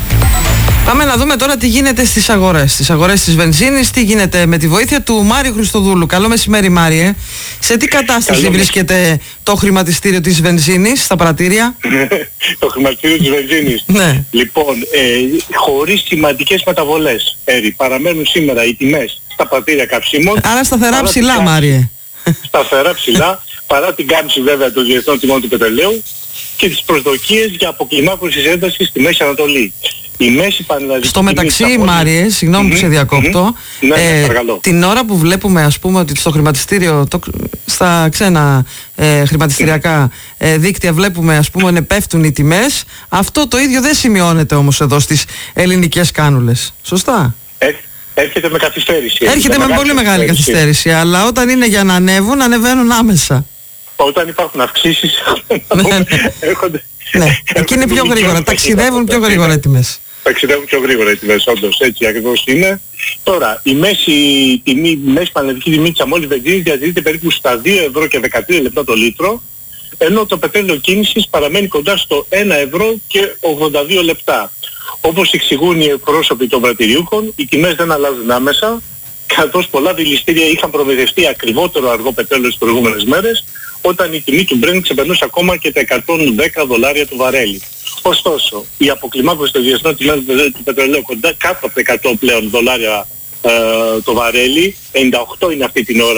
[SPEAKER 2] Πάμε να δούμε τώρα τι γίνεται στις αγορές. Στις αγορές της βενζίνης, τι γίνεται με τη βοήθεια του Μάριου Χριστοδούλου. Καλό μεσημέρι, Μάριε. Σε τι κατάσταση Καλό βρίσκεται το χρηματιστήριο της βενζίνης στα πρατήρια?
[SPEAKER 15] Το χρηματιστήριο της βενζίνης.
[SPEAKER 2] Ναι.
[SPEAKER 15] Λοιπόν, ε, χωρίς σημαντικές μεταβολές, Έρη, παραμένουν σήμερα οι τιμές στα πρατήρια καυσίμων.
[SPEAKER 2] Άρα σταθερά ψηλά, Μάριε.
[SPEAKER 15] Σταθερά ψηλά, παρά την κάμψη βέβαια των διεθνών τιμών του πετρελαίου και τις προσδοκίες για αποκλιμάκωση της έντασης στη Μέση Ανατολή. Η μέση πανελλαδική.
[SPEAKER 2] Στο μεταξύ,
[SPEAKER 15] τιμή,
[SPEAKER 2] Μάριε, συγγνώμη mm-hmm, που σε διακόπτω,
[SPEAKER 15] mm-hmm, ναι,
[SPEAKER 2] ε, την ώρα που βλέπουμε, ας πούμε, ότι στο χρηματιστήριο, το, στα ξένα ε, χρηματιστηριακά ε, δίκτυα βλέπουμε, ας πούμε, να πέφτουν οι τιμές, αυτό το ίδιο δεν σημειώνεται όμως εδώ στις ελληνικές κάνουλες. Σωστά?
[SPEAKER 15] Ε, Έρχεται με καθυστέρηση.
[SPEAKER 2] Έρχεται με, με πολύ μεγάλη καθυστέρηση. καθυστέρηση, αλλά όταν είναι για να ανέβουν, ανεβαίνουν άμεσα.
[SPEAKER 15] Όταν υπάρχουν αυξήσεις, έρχονται...
[SPEAKER 2] Ναι, εκεί είναι πιο γρήγορα, ταξιδεύουν πιο γρήγορα οι τιμές.
[SPEAKER 15] Ταξιδεύουν πιο γρήγορα οι τιμές, όντως, έτσι ακριβώς είναι. Τώρα, η μέση τιμή, η μέση πανελλαδική τιμή της αμόλυβης βενζίνης διατηρείται περίπου στα δύο ευρώ και δεκατρία λεπτά το λίτρο, ενώ το πετρέλαιο κίνησης παραμένει κοντά στο ένα ευρώ και ογδόντα δύο λεπτά. Όπως εξηγούν οι εκπρόσωποι των πρατηριούχων, οι τιμές δεν αλλάζουν άμεσα, καθώς πολλά δηληστήρια είχαν προμηθευτεί ακριβότερο αργό πετρέλαιο τις προηγούμενες μέρες, όταν η τιμή του Brent ξεπερνούσε ακόμα και τα εκατόν δέκα δολάρια του βαρέλι. Ωστόσο, η αποκλιμάκωση των διεθνών τιμών του πετρελαίου κοντά κάτω από τα εκατό πλέον δολάρια ε, το βαρέλι, ενενήντα οκτώ είναι αυτή την ώρα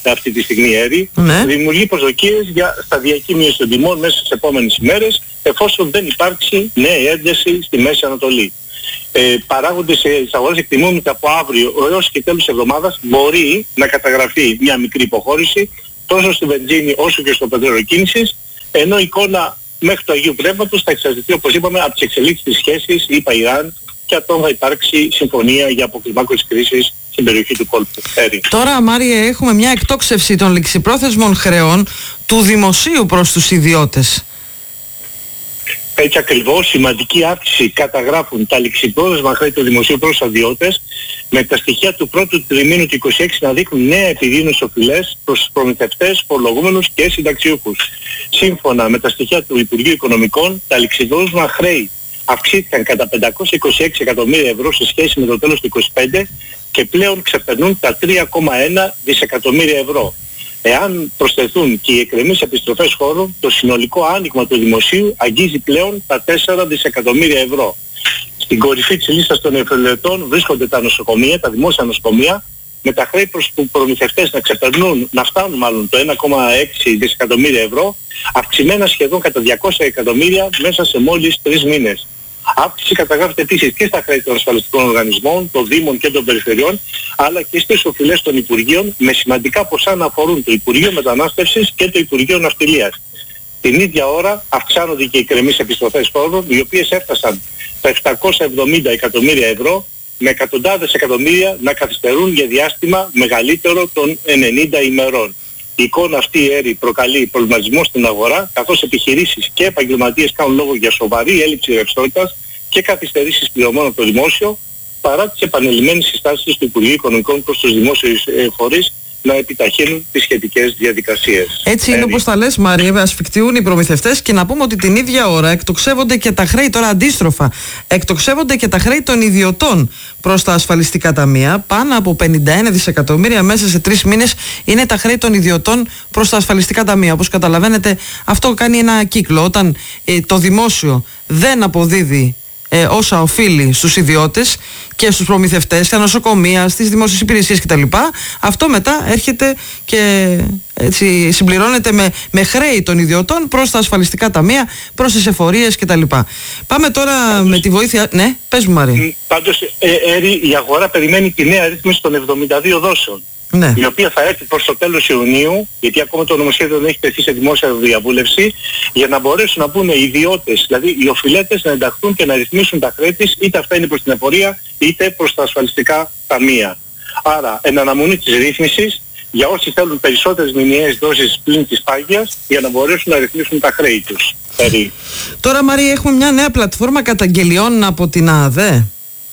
[SPEAKER 15] αυτή τη στιγμή, Έρη,
[SPEAKER 2] ναι.
[SPEAKER 15] δημιουργεί προσδοκίες για σταδιακή μείωση των τιμών μέσα στις επόμενες ημέρες, εφόσον δεν υπάρξει νέα ένταση στη Μέση Ανατολή. Ε, παράγοντες στις αγορές εκτιμούν ότι από αύριο έως και τέλος της εβδομάδας μπορεί να καταγραφεί μια μικρή υποχώρηση τόσο στη βενζίνη όσο και στο πετρέλαιο κίνησης, ενώ η εικόνα μέχρι του Αγίου Πνεύματος θα εξαρτηθεί, όπως είπαμε, από τις εξελίξεις της σχέσης ΗΠΑ-Ιράν και αν θα υπάρξει συμφωνία για αποκλιμάκωση κρίσης στην περιοχή του κόλπου. Έρη.
[SPEAKER 2] Τώρα, Μάριε, έχουμε μια εκτόξευση των ληξιπρόθεσμων χρεών του δημοσίου προς τους ιδιώτες.
[SPEAKER 15] Έτσι ακριβώς, σημαντική αύξηση καταγράφουν τα ληξιπρόθεσμα χρέη του δημοσίου προς τους ιδιώτες, με τα στοιχεία του πρώτου τριμήνου του είκοσι έξι να δείχνουν νέα επιδείνωση οφειλές προς τους προμηθευτές, φορολογούμενους και συνταξιούχους. Σύμφωνα με τα στοιχεία του Υπουργείου Οικονομικών, τα ληξιπρόθεσμα χρέη αυξήθηκαν κατά πεντακόσια είκοσι έξι εκατομμύρια ευρώ σε σχέση με το τέλος του είκοσι πέντε και πλέον ξεπερνούν τα τρία κόμμα ένα δισεκατομμύρια ευρώ. Εάν προσθεθούν και οι εκκρεμείς επιστροφές φόρων, το συνολικό άνοιγμα του δημοσίου αγγίζει πλέον τα τέσσερα δισεκατομμύρια ευρώ. Στην κορυφή της λίστας των εφελετών βρίσκονται τα νοσοκομεία, τα δημόσια νοσοκομεία, με τα χρέη προς τους προμηθευτές να ξεπερνούν, να φτάνουν μάλλον το ένα κόμμα έξι δισεκατομμύρια ευρώ, αυξημένα σχεδόν κατά διακόσια εκατομμύρια μέσα σε μόλις τρεις μήνες. Αύξηση καταγράφεται επίσης και στα χρέη των ασφαλιστικών οργανισμών, των Δήμων και των Περιφερειών, αλλά και στις οφειλές των Υπουργείων, με σημαντικά ποσά να αφορούν το Υπουργείο Μετανάστευσης και το Υπουργείο Ναυτιλίας. Την ίδια ώρα αυξάνονται και οι εκκρεμείς επιστροφές φόρων, οι οποίες έφτασαν τα επτακόσια εβδομήντα εκατομμύρια ευρώ, με εκατοντάδες εκατομμύρια να καθυστερούν για διάστημα μεγαλύτερο των ενενήντα ημερών. Η εικόνα αυτή, Έρη, προκαλεί προβληματισμό στην αγορά, καθώς επιχειρήσεις και επαγγελματίες κάνουν λόγο για σοβαρή έλλειψη ρευστότητας και καθυστερήσεις πληρωμών από το δημόσιο, παρά τις επανειλημμένες συστάσεις του Υπουργείου Οικονομικών προς τους δημόσιους φορείς να επιταχύνουν τις σχετικές διαδικασίες.
[SPEAKER 2] Έτσι είναι όπως τα λες, Μάρια, ασφικτιούν οι προμηθευτές, και να πούμε ότι την ίδια ώρα εκτοξεύονται και τα χρέη, τώρα αντίστροφα, εκτοξεύονται και τα χρέη των ιδιωτών προς τα ασφαλιστικά ταμεία. Πάνω από πενήντα ένα δισεκατομμύρια μέσα σε τρεις μήνες είναι τα χρέη των ιδιωτών προς τα ασφαλιστικά ταμεία. Όπως καταλαβαίνετε, αυτό κάνει ένα κύκλο. Όταν ε, το δημόσιο δεν αποδίδει Ε, όσα οφείλει στους ιδιώτες και στους προμηθευτές, στα νοσοκομεία, στις δημόσιες υπηρεσίες κτλ. Αυτό μετά έρχεται και έτσι συμπληρώνεται με, με χρέη των ιδιωτών προς τα ασφαλιστικά ταμεία, προς τις εφορίες κτλ. Πάμε τώρα πάντως, με τη βοήθεια... Ναι, πες μου, Μαρία.
[SPEAKER 15] Πάντως, ε, Έρη, η αγορά περιμένει τη νέα ρύθμιση των εβδομήντα δύο δόσεων.
[SPEAKER 2] Ναι.
[SPEAKER 15] Η οποία θα έρθει προς το τέλος Ιουνίου, γιατί ακόμα το νομοσχέδιο δεν έχει τεθεί σε δημόσια διαβούλευση, για να μπορέσουν να μπουν οι ιδιώτες, δηλαδή οι οφειλέτες, να ενταχθούν και να ρυθμίσουν τα χρέη της, είτε αυτά είναι προς την εφορία είτε προς τα ασφαλιστικά ταμεία. Άρα, εν αναμονή της ρύθμισης, για όσοι θέλουν περισσότερες μηνιαίες δόσεις πλην της πάγιας, για να μπορέσουν να ρυθμίσουν τα χρέη τους. Περί.
[SPEAKER 2] Τώρα, Μαρία, έχουμε μια νέα πλατφόρμα καταγγελιών από την ΑΔΕ.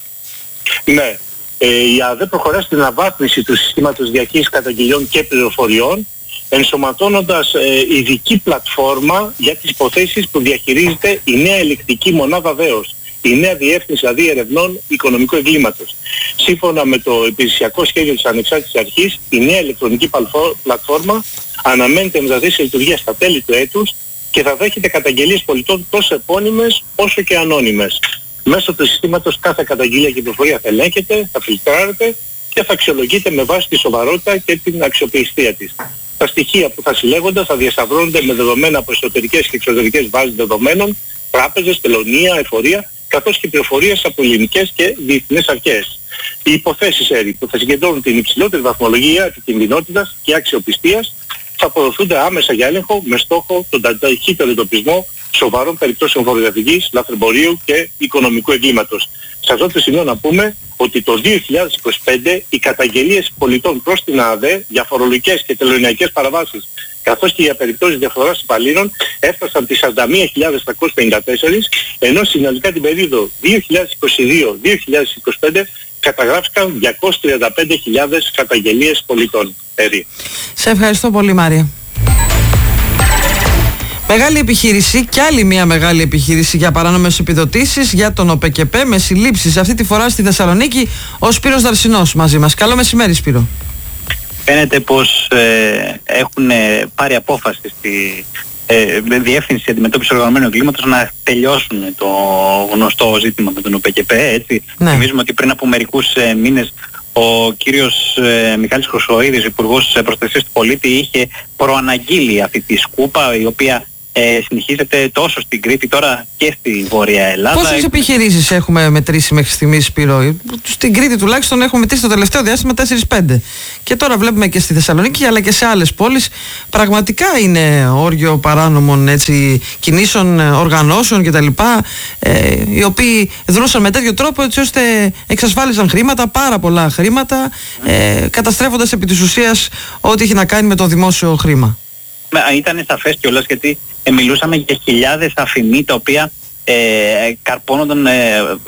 [SPEAKER 15] Ναι. Ε, η ΑΔΕ προχωρά στην αναβάθμιση του συστήματος διαχείρισης καταγγελιών και πληροφοριών, ενσωματώνοντας ε, ειδική πλατφόρμα για τις υποθέσεις που διαχειρίζεται η νέα ελεκτική μονάδα ΔΕΟΣ, η νέα διεύθυνση δηλαδή ερευνών οικονομικού εγκλήματος. Σύμφωνα με το υπηρεσιακό σχέδιο της Ανεξάρτητης Αρχής, η νέα ηλεκτρονική πλατφόρμα αναμένεται να μεταδίδει σε λειτουργία στα τέλη του έτους και θα δέχεται καταγγελίες πολιτών τόσο επώνυμες όσο και ανώνυμες. Μέσω του συστήματος κάθε καταγγελία και πληροφορία θα ελέγχεται, θα φιλτράρεται και θα αξιολογείται με βάση τη σοβαρότητα και την αξιοπιστία της. Τα στοιχεία που θα συλλέγονται θα διασταυρώνονται με δεδομένα από εσωτερικές και εξωτερικές βάσεις δεδομένων, τράπεζες, τελωνία, εφορία, καθώς και πληροφορίες από ελληνικές και διεθνείς αρχές. Οι υποθέσεις, Έρη, που θα συγκεντρώνουν την υψηλότερη βαθμολογία επικινδυνότητας και αξιοπιστίας θα αποδοθούνται άμεσα για έλεγχο με στόχο τον ταχύτερο εντοπισμό σοβαρών περιπτώσεων φοροδιαφυγής, λαθρεμπορίου και οικονομικού εγκλήματος. Σε αυτό το σημείο να πούμε ότι το δύο χιλιάδες είκοσι πέντε οι καταγγελίες πολιτών προς την ΑΔΕ για φορολογικές και τελωνειακές παραβάσεις, καθώς και για περιπτώσεις διαφθοράς υπαλλήλων, έφτασαν τις σαράντα μία χιλιάδες τριακόσιες πενήντα τέσσερα, ενώ συνολικά την περίοδο δύο χιλιάδες είκοσι δύο δύο χιλιάδες είκοσι πέντε καταγράφηκαν διακόσιες τριάντα πέντε χιλιάδες καταγγελίες πολιτών. Ερή.
[SPEAKER 2] Σε ευχαριστώ πολύ, Μάρια. Μεγάλη επιχείρηση και άλλη μια μεγάλη επιχείρηση για παράνομες επιδοτήσεις για τον ΟΠΕΚΕΠΕ με συλλήψεις, αυτή τη φορά στη Θεσσαλονίκη. Ο Σπύρος Δαρσινός μαζί μας. Καλό μεσημέρι, Σπύρο.
[SPEAKER 16] Φαίνεται πως ε, έχουν πάρει απόφαση στη ε, Διεύθυνση Αντιμετώπισης Οργανωμένου Εγκλήματος να τελειώσουν το γνωστό ζήτημα με τον ΟΠΕΚΕΠΕ. Έτσι. Ναι. Θυμίζουμε ότι πριν από μερικούς ε, μήνες ο κύριος ε, Μιχάλης Χρυσοοίδης, Υπουργός Προστασίας του Πολίτη, είχε προαναγγείλει αυτή τη σκούπα, η οποία ε, συνεχίζεται τόσο στην Κρήτη τώρα και στη Βόρεια Ελλάδα.
[SPEAKER 2] Πόσες επιχειρήσεις έχουμε μετρήσει μέχρι στιγμής, Σπύρο? Στην Κρήτη τουλάχιστον έχουμε μετρήσει το τελευταίο διάστημα τέσσερα πέντε. Και τώρα βλέπουμε και στη Θεσσαλονίκη αλλά και σε άλλες πόλεις. Πραγματικά είναι όργιο παράνομων, έτσι, κινήσεων, οργανώσεων κτλ. Ε, οι οποίοι δρούσαν με τέτοιο τρόπο έτσι ώστε εξασφάλιζαν χρήματα, πάρα πολλά χρήματα, ε, καταστρέφοντας επί της ουσίας ό,τι έχει να κάνει με το δημόσιο χρήμα.
[SPEAKER 16] Ήταν σαφές κιόλας, γιατί ε, μιλούσαμε για χιλιάδες αφημί τα οποία ε, καρπώνονταν ε,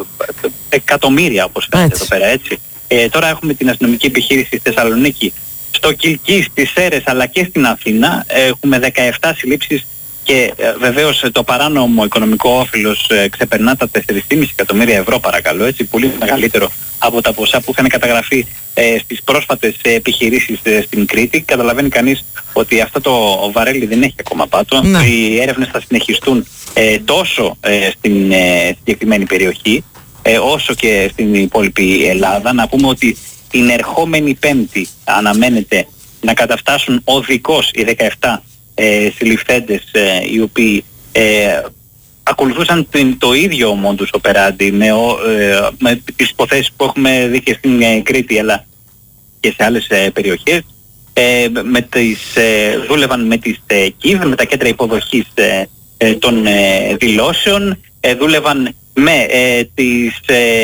[SPEAKER 16] εκατομμύρια, όπως φαίνεται εδώ πέρα, έτσι. Ε, τώρα έχουμε την αστυνομική επιχείρηση στη Θεσσαλονίκη, στο Κιλκί, στις Σέρρες αλλά και στην Αθήνα. Έχουμε δεκαεπτά συλλήψεις και ε, βεβαίως το παράνομο οικονομικό όφελος ε, ξεπερνά τα τέσσερα κόμμα πέντε εκατομμύρια ευρώ, παρακαλώ, έτσι, πολύ μεγαλύτερο από τα ποσά που είχαν καταγραφεί ε, στις πρόσφατες επιχειρήσεις ε, στην Κρήτη. Καταλαβαίνει κανείς ότι αυτό το βαρέλι δεν έχει ακόμα πάτο. Ναι. Οι έρευνες θα συνεχιστούν ε, τόσο ε, στην ε, συγκεκριμένη περιοχή ε, όσο και στην υπόλοιπη Ελλάδα. Να πούμε ότι την ερχόμενη Πέμπτη αναμένεται να καταφτάσουν οδικώς οι δεκαεπτά ε, συλληφθέντες ε, οι οποίοι ε, ακολουθούσαν την, το ίδιο modus operandi με, ε, με τις υποθέσεις που έχουμε δει και στην ε, Κρήτη αλλά και σε άλλες ε, περιοχές. Ε, με τις, ε, δούλευαν με τις ε, ΚΙΒ, με τα κέντρα υποδοχής ε, ε, των ε, δηλώσεων, ε, δούλευαν με, ε, τις,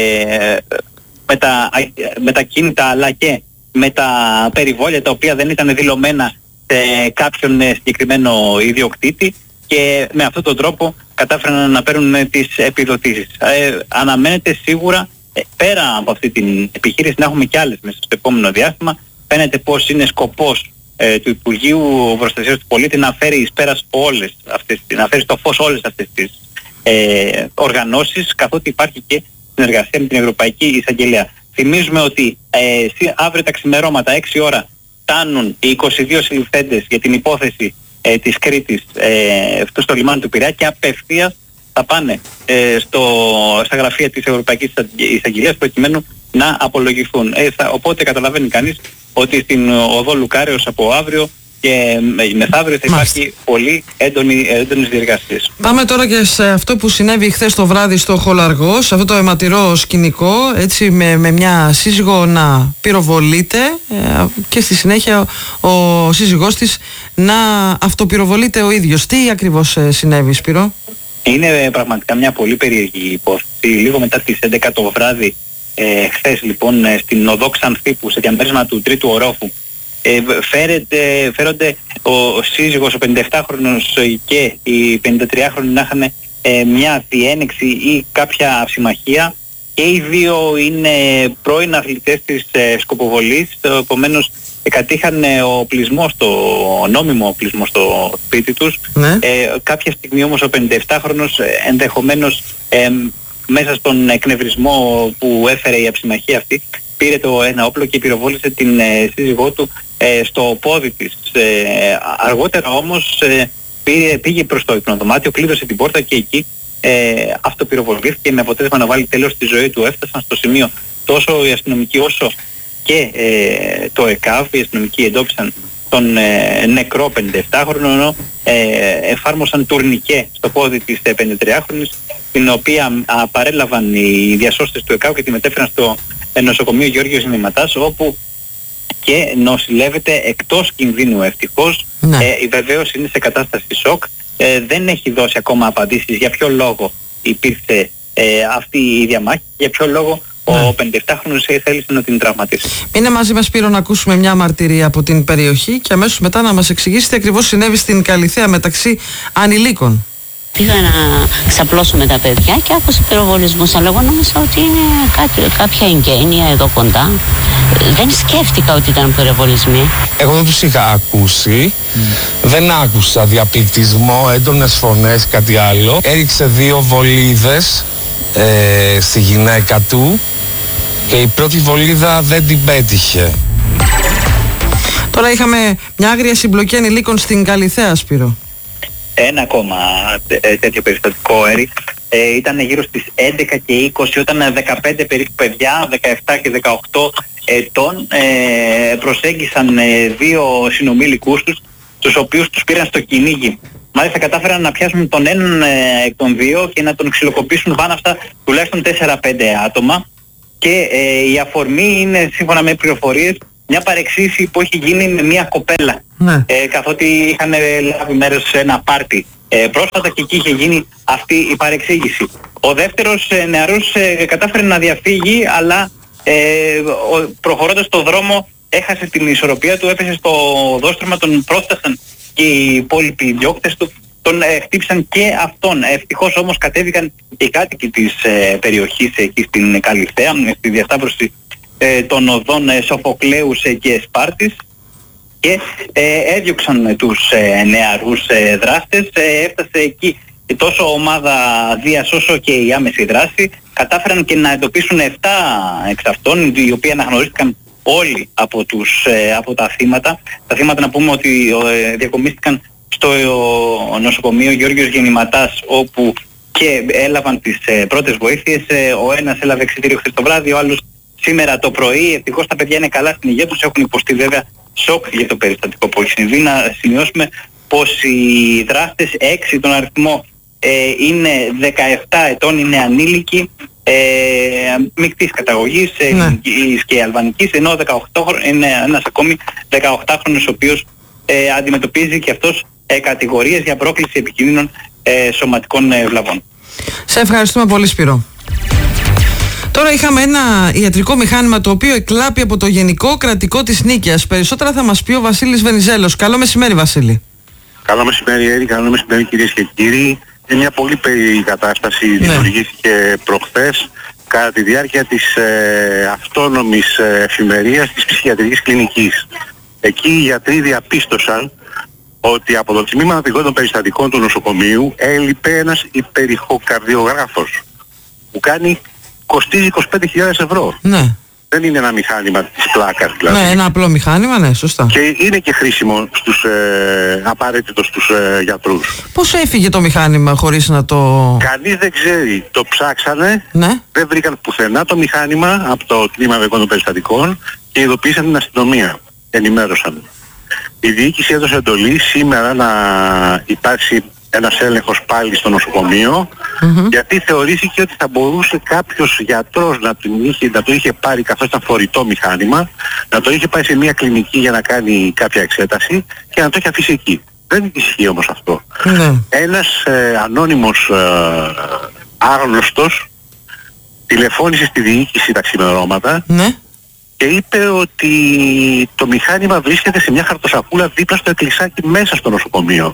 [SPEAKER 16] ε, με, τα, με τα κίνητα αλλά και με τα περιβόλια τα οποία δεν ήταν δηλωμένα σε κάποιον ε, συγκεκριμένο ιδιοκτήτη, και με αυτόν τον τρόπο κατάφεραν να παίρνουν τις επιδοτήσεις. Ε, αναμένεται σίγουρα ε, πέρα από αυτή την επιχείρηση να έχουμε και άλλες μέσα στο επόμενο διάστημα. Φαίνεται πως είναι σκοπός ε, του Υπουργείου Προστασίας του Πολίτη να φέρει εις πέρας όλες αυτές, να φέρει στο φως όλες αυτές τις ε, οργανώσεις, καθότι υπάρχει και συνεργασία με την Ευρωπαϊκή Εισαγγελία. Θυμίζουμε ότι ε, αύριο τα ξημερώματα έξι ώρα φτάνουν οι είκοσι δύο συλληφθέντες για την υπόθεση ε, της Κρήτης ε, στο λιμάνι του Πειραιά, και απευθείας θα πάνε ε, στο, στα γραφεία της Ευρωπαϊκής Εισαγγελίας προκειμένου να απολογηθούν. Ε, θα, οπότε καταλαβαίνει κανείς ότι στην οδό Λουκάρεως από αύριο και μεθαύριο θα υπάρχει Μάλιστα. πολύ έντονη, έντονες διεργασίες.
[SPEAKER 2] Πάμε τώρα και σε αυτό που συνέβη χθες το βράδυ στο Χολαργό, σε αυτό το αιματηρό σκηνικό, έτσι, με, με μια σύζυγο να πυροβολείται ε, και στη συνέχεια ο, ο σύζυγός της να αυτοπυροβολείται ο ίδιος. Τι ακριβώς ε, συνέβη, Σπύρο?
[SPEAKER 16] Είναι πραγματικά μια πολύ περίεργη υπόθεση. Λίγο μετά τις έντεκα το βράδυ, ε, χθες λοιπόν, ε, στην οδό Ξανθήπου, σε διαμέρισμα του τρίτου ορόφου, Ε, φέρεται, φέρονται ο σύζυγος, ο πενηνταεπτάχρονος και η πενηντατριάχρονη να είχαν ε, μια διένεξη ή κάποια συμμαχία, και οι δύο είναι πρώην αθλητές της ε, σκοποβολής, επομένως ε, κατήχαν ε, οπλισμό στο, νόμιμο οπλισμό στο σπίτι τους. Ναι. Ε, κάποια στιγμή όμως ο πενηνταεπτάχρονος ε, ενδεχομένως ε, μέσα στον εκνευρισμό που έφερε η αψημαχία αυτή, πήρε το ένα όπλο και πυροβόλησε την ε, σύζυγό του ε, στο πόδι της. Ε, αργότερα όμως ε, πήγε, πήγε προς το υπνοδωμάτιο, κλείδωσε την πόρτα και εκεί ε, αυτοπυροβολήθηκε, με αποτέλεσμα να βάλει τέλος στη ζωή του. Έφτασαν στο σημείο τόσο οι αστυνομικοί όσο και ε, το ΕΚΑΒ. Οι αστυνομικοί εντόπισαν τον ε, νεκρό πενηνταεπτάχρονο, ενώ ε, εφάρμοσαν τουρνικέ στο πόδι της ε, πενηντατριάχρονης, την οποία α, παρέλαβαν οι διασώστες του ΕΚΑΒ και τη μετέφεραν στο ε, νοσοκομείο Γεώργιος Νηματάς, όπου και νοσηλεύεται εκτός κινδύνου ευτυχώς. Ναι. Ε, βεβαίως είναι σε κατάσταση σοκ. Ε, δεν έχει δώσει ακόμα απαντήσεις για ποιο λόγο υπήρξε ε, αυτή η διαμάχη, για ποιο λόγο ναι. ο πενηνταεπτάχρονος θέλησε να την τραυματίσει.
[SPEAKER 2] Είναι μαζί μας, Σπύρο, να ακούσουμε μια μαρτυρία από την περιοχή και αμέσως μετά να μας εξηγήσετε ακριβώς συνέβη στην Καλιθέα μεταξύ ανηλίκων.
[SPEAKER 17] Πήγα να ξαπλώσω με τα παιδιά και άκουσα πυροβολισμούς, αλλά εγώ νόμιζα ότι είναι κάτι, κάποια εγγένεια εδώ κοντά. Δεν σκέφτηκα ότι ήταν πυροβολισμοί.
[SPEAKER 18] Εγώ δεν τους είχα ακούσει, mm. δεν άκουσα διαπληκτισμό, έντονες φωνές, κάτι άλλο. Έριξε δύο βολίδες ε, στη γυναίκα του και η πρώτη βολίδα δεν την πέτυχε.
[SPEAKER 2] Τώρα είχαμε μια άγρια συμπλοκή ανηλίκων στην Καλιθέα, Σπύρο.
[SPEAKER 16] Ένα ακόμα τέτοιο περιστατικό, Έρη. Ε, ήταν γύρω στις έντεκα και είκοσι, όταν δεκαπέντε περίπου παιδιά, δεκαεπτά και δεκαοκτώ, ετών ε, προσέγγισαν ε, δύο συνομήλικούς τους, τους οποίους τους πήραν στο κυνήγι. Μάλιστα κατάφεραν να πιάσουν τον έναν ε, εκ των δύο και να τον ξυλοκοπήσουν βάναυστα τουλάχιστον τέσσερα πέντε άτομα, και ε, η αφορμή είναι, σύμφωνα με πληροφορίες, μια παρεξήγηση που έχει γίνει με μια κοπέλα,
[SPEAKER 2] ναι.
[SPEAKER 16] ε, καθότι είχαν λάβει μέρος σε ένα πάρτι ε, πρόσφατα και εκεί είχε γίνει αυτή η παρεξήγηση. Ο δεύτερος ε, νεαρός ε, κατάφερε να διαφύγει, αλλά ε, ο, προχωρώντας στο δρόμο έχασε την ισορροπία του, έπεσε στο οδόστρωμα, τον πρόστασαν και οι υπόλοιποι διώκτες του, τον ε, χτύπησαν και αυτόν. Ευτυχώς όμως κατέβηκαν οι κάτοικοι της ε, περιοχής εκεί στην Καλυθέα, στη διασταύρωση ε, των οδών ε, Σοφοκλέους ε, και Σπάρτης, και ε, έδιωξαν τους ε, νεαρούς ε, δράστες. Ε, έφτασε εκεί τόσο ομάδα Δίας όσο και η άμεση δράση. Κατάφεραν και να εντοπίσουν επτά εξ αυτών, οι οποίοι αναγνωρίστηκαν όλοι από, τους, ε, από τα θύματα. Τα θύματα, να πούμε ότι ε, διακομίστηκαν στο ε, νοσοκομείο Γιώργος Γεννηματάς, όπου και έλαβαν τις ε, πρώτες βοήθειες. Ε, ο ένας έλαβε εξιτήριο χθες το βράδυ, ο άλλος σήμερα το πρωί. Ευτυχώς τα παιδιά είναι καλά στην υγεία τους, έχουν υποστεί βέβαια σοκ για το περιστατικό που έχει συμβεί. Να σημειώσουμε πως οι δράστες, έξι τον αριθμό, ε, είναι δεκαεπτά ετών, είναι ανήλικοι, ε, μεικτής καταγωγής, ε,
[SPEAKER 2] ναι.
[SPEAKER 16] και αλβανικής, ενώ δεκαοκτώ, είναι ένας ακόμη δεκαοκτάχρονος, ο οποίος ε, αντιμετωπίζει και αυτός ε, κατηγορίες για πρόκληση επικίνδυνων ε, σωματικών ε, βλαβών.
[SPEAKER 2] Σε ευχαριστούμε πολύ, Σπύρο. Τώρα είχαμε ένα ιατρικό μηχάνημα το οποίο εκλάπει από το Γενικό Κρατικό της Νίκαιας. Περισσότερα θα μας πει ο Βασίλης Βενιζέλος. Καλό μεσημέρι, Βασίλη.
[SPEAKER 10] Καλό μεσημέρι, Έρη. Καλό μεσημέρι, κυρίες και κύριοι. Είναι μια πολύ περίεργη κατάσταση. Ναι. Δημιουργήθηκε προχθές κατά τη διάρκεια της ε, αυτόνομης ε, εφημερίας της ψυχιατρικής κλινικής. Εκεί οι γιατροί διαπίστωσαν ότι από το τμήμα αναπηγόντων περιστατικών του νοσοκομείου έλειπε ένας υπερηχοκαρδιογράφος που κάνει, κοστίζει είκοσι πέντε χιλιάδες ευρώ.
[SPEAKER 2] Ναι.
[SPEAKER 10] Δεν είναι ένα μηχάνημα της πλάκας δηλαδή.
[SPEAKER 2] Ναι, ένα απλό μηχάνημα, ναι, σωστά.
[SPEAKER 10] Και είναι και χρήσιμο στους ε, απαραίτητο στους ε, γιατρούς.
[SPEAKER 2] Πώς έφυγε το μηχάνημα χωρίς να το...
[SPEAKER 10] Κανείς δεν ξέρει. Το ψάξανε,
[SPEAKER 2] ναι.
[SPEAKER 10] Δεν βρήκαν πουθενά το μηχάνημα από το τμήμα αναπηγόντων περιστατικών και ειδοποίησαν την αστυνομία. Ενημέρωσαν. Η διοίκηση έδωσε εντολή σήμερα να υπάρξει ένας έλεγχος πάλι στο νοσοκομείο, mm-hmm. γιατί θεωρήθηκε ότι θα μπορούσε κάποιος γιατρός να, την είχε, να το είχε πάρει, καθώς ήταν φορητό μηχάνημα, να το είχε πάει σε μια κλινική για να κάνει κάποια εξέταση και να το είχε αφήσει εκεί. Δεν ισχύει όμως αυτό.
[SPEAKER 2] Mm-hmm.
[SPEAKER 10] Ένας ε, ανώνυμος ε, άγνωστος τηλεφώνησε στη διοίκηση τα ξημερώματα,
[SPEAKER 2] mm-hmm.
[SPEAKER 10] και είπε ότι το μηχάνημα βρίσκεται σε μια χαρτοσακούλα δίπλα στο εκκλησάκι μέσα στο νοσοκομείο.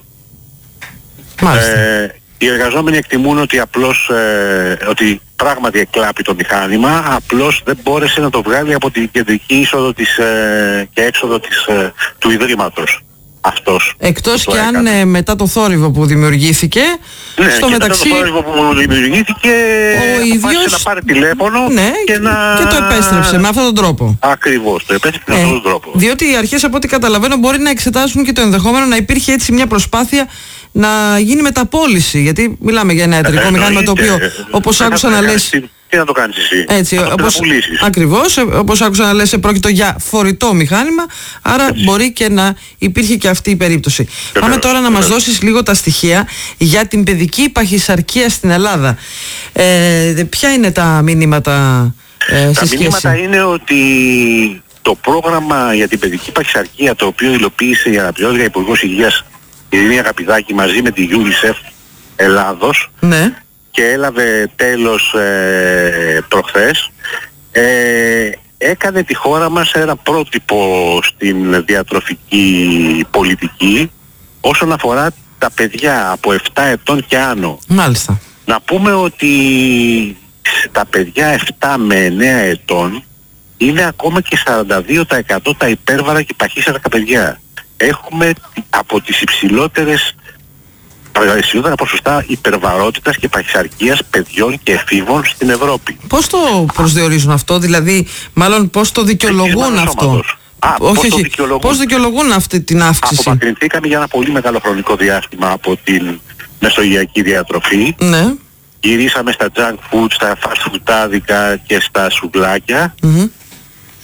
[SPEAKER 10] Ε, οι εργαζόμενοι εκτιμούν ότι απλώς ε, ότι πράγματι εκλάπει το μηχάνημα, απλώς δεν μπόρεσε να το βγάλει από την κεντρική είσοδο της, ε, και έξοδο της, ε, του Ιδρύματος. Αυτός.
[SPEAKER 2] Εκτός και αν ε, μετά το θόρυβο που δημιουργήθηκε,
[SPEAKER 10] ναι,
[SPEAKER 2] στο
[SPEAKER 10] και
[SPEAKER 2] μεταξύ...
[SPEAKER 10] μετά το θόρυβο που δημιουργήθηκε,
[SPEAKER 2] ο ίδιος...
[SPEAKER 10] να πάρει τηλέφωνο,
[SPEAKER 2] ναι,
[SPEAKER 10] και, να...
[SPEAKER 2] και το επέστρεψε με αυτόν τον τρόπο.
[SPEAKER 10] Ακριβώς, το επέστρεψε ε, με αυτόν τον τρόπο.
[SPEAKER 2] Διότι οι αρχές, από ό,τι καταλαβαίνω, μπορεί να εξετάσουν και το ενδεχόμενο να υπήρχε έτσι μια προσπάθεια να γίνει μεταπώληση. Γιατί μιλάμε για ένα ιατρικό ε, μηχάνημα το οποίο, όπως άκουσα να λες...
[SPEAKER 10] Τι να το κάνεις εσύ,
[SPEAKER 2] έτσι, όπως, ακριβώς, όπως άκουσα να λες, πρόκειται για φορητό μηχάνημα, άρα έτσι. Μπορεί και να υπήρχε και αυτή η περίπτωση. Και Πάμε τώρα να μας δώσεις λίγο τα στοιχεία για την παιδική παχυσαρκία στην Ελλάδα. Ε, ποια είναι τα μηνύματα ε,
[SPEAKER 10] Τα μηνύματα είναι ότι το πρόγραμμα για την παιδική παχυσαρκία, το οποίο υλοποίησε η αναπληρώτρια Υπουργός Υγείας Ειρήνη Αγαπηδάκη μαζί με τη UNICEF Ελλάδος,
[SPEAKER 2] ναι.
[SPEAKER 10] και έλαβε τέλος ε, προχθές, ε, έκανε τη χώρα μας ένα πρότυπο στην διατροφική πολιτική όσον αφορά τα παιδιά από επτά ετών και άνω.
[SPEAKER 2] Μάλιστα.
[SPEAKER 10] Να πούμε ότι τα παιδιά επτά με εννέα ετών είναι ακόμα και σαράντα δύο τοις εκατό τα υπέρβαρα και παχύσαρκα παιδιά. Έχουμε από τις υψηλότερες υψηλότερα ποσοστά υπερβαρότητας και παχυσαρκίας παιδιών και εφήβων στην Ευρώπη.
[SPEAKER 2] Πώς το προσδιορίζουν αυτό, δηλαδή, μάλλον πώς το δικαιολογούν αυτό?
[SPEAKER 10] Α,
[SPEAKER 2] όχι,
[SPEAKER 10] πώς,
[SPEAKER 2] όχι.
[SPEAKER 10] Το δικαιολογούν.
[SPEAKER 2] Πώς δικαιολογούν αυτή την αύξηση?
[SPEAKER 10] Απομακρυνθήκαμε για ένα πολύ μεγάλο χρονικό διάστημα από την μεσογειακή διατροφή.
[SPEAKER 2] Ναι.
[SPEAKER 10] Γυρίσαμε στα junk food, στα fast food άδικα και στα σουβλάκια.
[SPEAKER 2] Mm-hmm.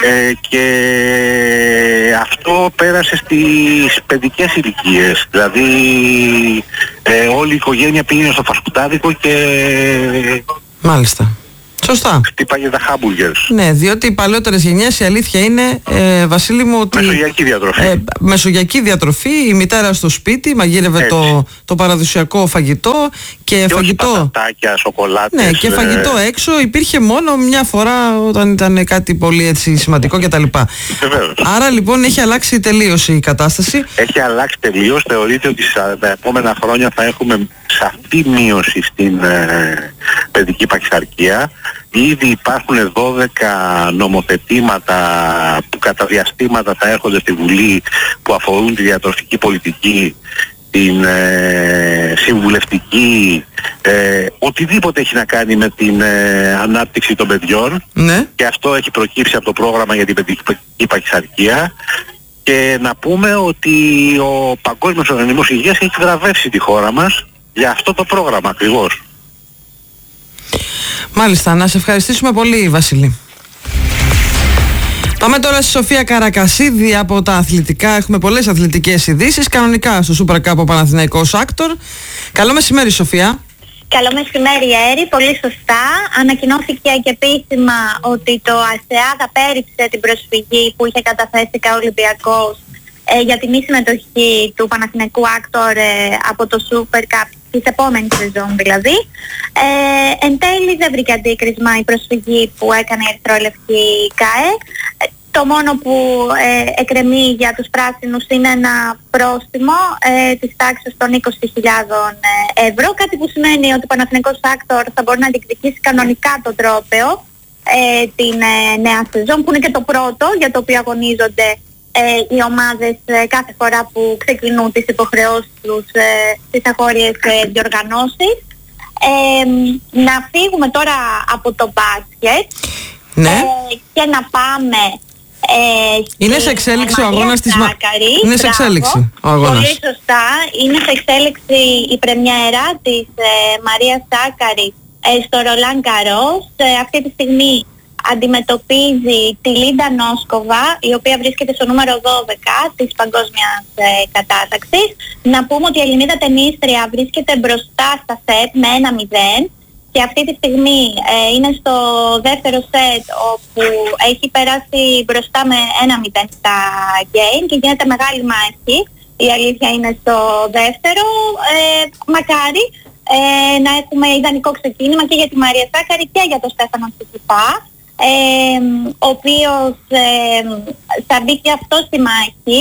[SPEAKER 11] Ε, και αυτό πέρασε στις παιδικές ηλικίες. Δηλαδή ε, όλη η οικογένεια πήγαινε στο φασκουτάδικο και...
[SPEAKER 2] Μάλιστα. Σωστά.
[SPEAKER 11] Χτύπαγε τα χάμπουργκερς.
[SPEAKER 2] Ναι, διότι οι παλαιότερες γενιές, η αλήθεια είναι, ε, Βασίλη μου, ότι...
[SPEAKER 11] Μεσογειακή διατροφή.
[SPEAKER 2] Ε, μεσογειακή διατροφή, η μητέρα στο σπίτι μαγείρευε το, το παραδοσιακό φαγητό και,
[SPEAKER 11] και
[SPEAKER 2] φαγητό...
[SPEAKER 11] όχι πατατάκια, σοκολάτες.
[SPEAKER 2] Ναι, και φαγητό ε... έξω υπήρχε μόνο μια φορά όταν ήταν κάτι πολύ έτσι σημαντικό κτλ. Άρα λοιπόν έχει αλλάξει τελείως η κατάσταση.
[SPEAKER 11] Έχει αλλάξει τελείως. Θεωρείται ότι στα επόμενα χρόνια θα έχουμε σαφή μείωση στην ε, παιδική παχυσαρκία. Ήδη υπάρχουν δώδεκα νομοθετήματα που κατά διαστήματα θα έρχονται στη Βουλή που αφορούν τη διατροφική πολιτική, την ε, συμβουλευτική, ε, οτιδήποτε έχει να κάνει με την ε, ανάπτυξη των παιδιών.
[SPEAKER 2] Ναι.
[SPEAKER 11] Και αυτό έχει προκύψει από το πρόγραμμα για την παιδική παχυσαρκία. Και να πούμε ότι ο Παγκόσμιος Οργανισμός Υγείας έχει βραβεύσει τη χώρα μας για αυτό το πρόγραμμα ακριβώς.
[SPEAKER 2] Μάλιστα, να σε ευχαριστήσουμε πολύ, Βασίλη. Πάμε τώρα στη Σοφία Καρακασίδη από τα αθλητικά. Έχουμε πολλές αθλητικές ειδήσεις. Κανονικά στο Super Cup ο Παναθηναϊκός Άκτορ. Καλό μεσημέρι, Σοφία.
[SPEAKER 19] Καλό μεσημέρι, Έρη. Πολύ σωστά. Ανακοινώθηκε και επίσημα ότι το ΑΣΕΑΔ απέρριψε την προσφυγή που είχε καταθέσει ο Ολυμπιακός ε, για τη μη συμμετοχή του Παναθηναϊκού Άκτορ ε, από το Super Cup της επόμενης σεζόν δηλαδή. Ε, εν τέλει δεν βρήκε αντίκρισμα η προσφυγή που έκανε η Ερυθρόλευκη ΚΑΕ. Το μόνο που ε, εκκρεμεί για τους πράσινους είναι ένα πρόστιμο ε, της τάξης των είκοσι χιλιάδες ευρώ, κάτι που σημαίνει ότι ο Παναθηναϊκός Άκτορ θα μπορεί να διεκδικήσει κανονικά το τρόπαιο ε, την ε, νέα σεζόν, που είναι και το πρώτο για το οποίο αγωνίζονται ε, οι ομάδες ε, κάθε φορά που ξεκινούν τις υποχρεώσεις τους ε, στις αγχώριες ε, διοργανώσεις. Ε, να φύγουμε τώρα από το μπάσκετ
[SPEAKER 2] ναι.
[SPEAKER 19] ε, και να πάμε Ε,
[SPEAKER 2] είναι σε εξέλιξη ο αγώνας της Μα... Είναι σε
[SPEAKER 19] μπράβο,
[SPEAKER 2] εξέλιξη ο αγώνας.
[SPEAKER 19] Πολύ σωστά. Είναι σε εξέλιξη η πρεμιέρα της ε, Μαρίας Σάκαρη ε, στο Ρολάν Γκαρός. Ε, αυτή τη στιγμή αντιμετωπίζει τη Λίντα Νόσκοβα, η οποία βρίσκεται στο νούμερο δώδεκα της παγκόσμιας ε, κατάταξης. Να πούμε ότι η Ελληνίδα τενίστρια βρίσκεται μπροστά στα σετ με ένα μηδέν. Και αυτή τη στιγμή ε, είναι στο δεύτερο σετ όπου έχει περάσει μπροστά με ένα μηδέν στα game και γίνεται μεγάλη μάχη. Η αλήθεια είναι στο δεύτερο. Ε, μακάρι ε, να έχουμε ιδανικό ξεκίνημα και για τη Μαρία Σάκαρη και για τον Στέφανο Τσιτσιπά, ε, ο οποίος ε, θα μπει και αυτό στη μάχη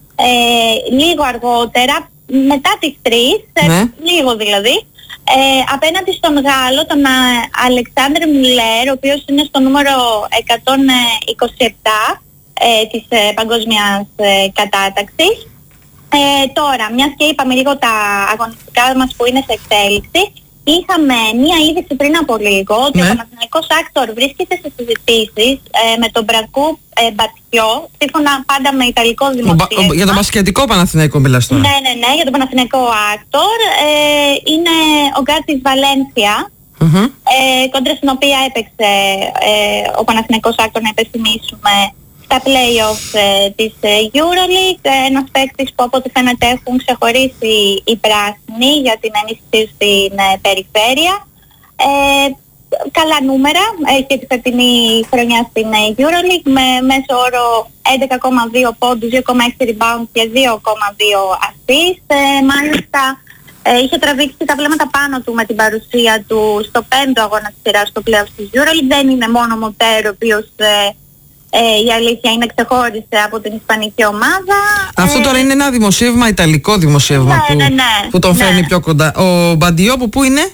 [SPEAKER 19] ε, λίγο αργότερα, μετά τις τρεις, ναι. ε, λίγο δηλαδή. Ε, απέναντι στον Γάλλο, τον Αλεξάνδρ Μιλέρ, ο οποίος είναι στο νούμερο εκατόν είκοσι επτά ε, της ε, παγκόσμιας ε, κατάταξης. Ε, τώρα, μιας και είπαμε λίγο τα αγωνιστικά μας που είναι σε εξέλιξη, είχαμε μία είδηση πριν από λίγο ότι ναι. ο Παναθηναϊκός Άκτορ βρίσκεται σε συζητήσεις ε, με τον Μπρακού ε, Μπατιό, σύμφωνα πάντα με ιταλικό δημοσίευμα.
[SPEAKER 2] Ο, για τον μπασκετικό Παναθηναϊκό μιλάς τώρα.
[SPEAKER 19] Ναι, ναι, ναι, για τον Παναθηναϊκό Άκτορ. Ε, είναι ο γκάρ της Βαλένθια, mm-hmm. ε, κόντρα στην οποία έπαιξε ε, ο Παναθηναϊκός Άκτορ, να υπενθυμίσουμε, στα play-off ε, της ε, EuroLeague, ε, ένας παίκτης που από ό,τι φαίνεται έχουν ξεχωρίσει οι πράσινοι για την ενίσχυση στην ε, περιφέρεια. Ε, καλά νούμερα, έχει και τη φετινή χρονιά στην ε, EuroLeague με μέσο όρο έντεκα κόμμα δύο πόντους, δύο κόμμα έξι rebound και δύο κόμμα δύο assist. Ε, μάλιστα ε, είχε τραβήξει τα βλέμματα πάνω του με την παρουσία του στο πέμπτο αγώνα της σειράς στο play-off της EuroLeague. Δεν είναι μόνο Μοτέρ, ο οποίος ε, Ε, η αλήθεια είναι ξεχώρισε από την ισπανική ομάδα.
[SPEAKER 2] Αυτό
[SPEAKER 19] ε,
[SPEAKER 2] τώρα είναι ένα δημοσίευμα, ιταλικό δημοσίευμα,
[SPEAKER 19] ναι,
[SPEAKER 2] που,
[SPEAKER 19] ναι, ναι,
[SPEAKER 2] που τον
[SPEAKER 19] ναι.
[SPEAKER 2] φέρνει πιο κοντά. Ο Μπαντιό από πού είναι?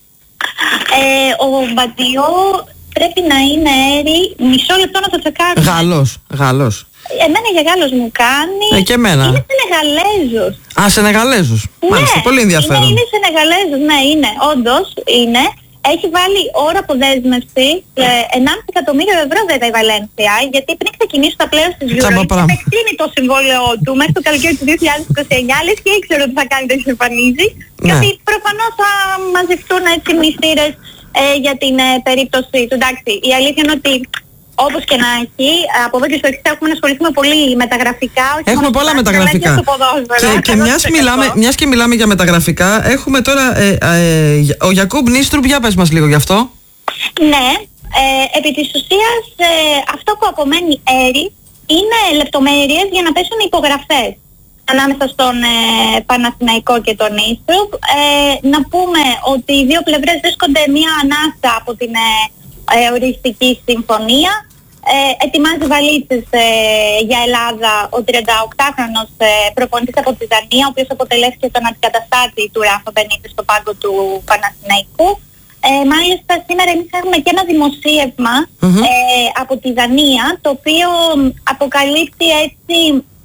[SPEAKER 19] Ε, ο Μπαντιό πρέπει να είναι έρη, μισό λεπτό να το τσεκάρω.
[SPEAKER 2] Γάλλος, Γάλλος.
[SPEAKER 19] Εμένα για Γάλλος μου κάνει.
[SPEAKER 2] Ε, και εμένα.
[SPEAKER 19] Είναι Σενεγαλέζος.
[SPEAKER 2] Α, Σενεγαλέζος. Ναι, μάλιστα, πολύ ενδιαφέρον.
[SPEAKER 19] Είναι, είναι Σενεγαλέζος, ναι, είναι. Όντως είναι. Έχει βάλει ώρα αποδέσμευση ενάμιση εκατομμύριο ευρώ βέβαια η Βαλένθια, γιατί πριν ξεκινήσει τα πλέον της EuroLeague επεκτείνει το συμβόλαιό του μέχρι το καλοκαίρι του δύο χιλιάδες είκοσι εννιά, λες και ήξερε ότι θα κάνει τέτοιες εμφανίσεις, ναι. Και ότι προφανώς θα μαζευτούν έτσι μυστήρες ε, για την ε, περίπτωση του. Εντάξει, η αλήθεια είναι ότι όπως και να έχει, από εδώ και στο εξής έχουμε να ασχοληθούμε πολύ με τα γραφικά.
[SPEAKER 2] Έχουμε πολλά μεταγραφικά. Και, και, και μιας, μιλάμε, μιας και μιλάμε για μεταγραφικά, έχουμε τώρα ε, ε, ο Γιακούμπ Νίστρουπ, για πες μας λίγο γι' αυτό.
[SPEAKER 19] Ναι, ε, επί της ουσίας ε, αυτό που απομένει έρη είναι λεπτομέρειες για να πέσουν υπογραφές ανάμεσα στον ε, Παναθηναϊκό και τον Νίστρουπ. Ε, να πούμε ότι οι δύο πλευρές βρίσκονται μία ανάσα από την ε, ε, οριστική συμφωνία. Ε, ετοιμάζει βαλίτσες ε, για Ελλάδα ο τριανταοκτάχρονος ε, προπονητής από τη Δανία, ο οποίος αποτελέθηκε τον αντικαταστάτη του Ράφα Μπενίτες στο πάγκο του Παναθηναϊκού. Ε, μάλιστα σήμερα εμείς έχουμε και ένα δημοσίευμα mm-hmm. ε, από τη Δανία, το οποίο αποκαλύπτει έτσι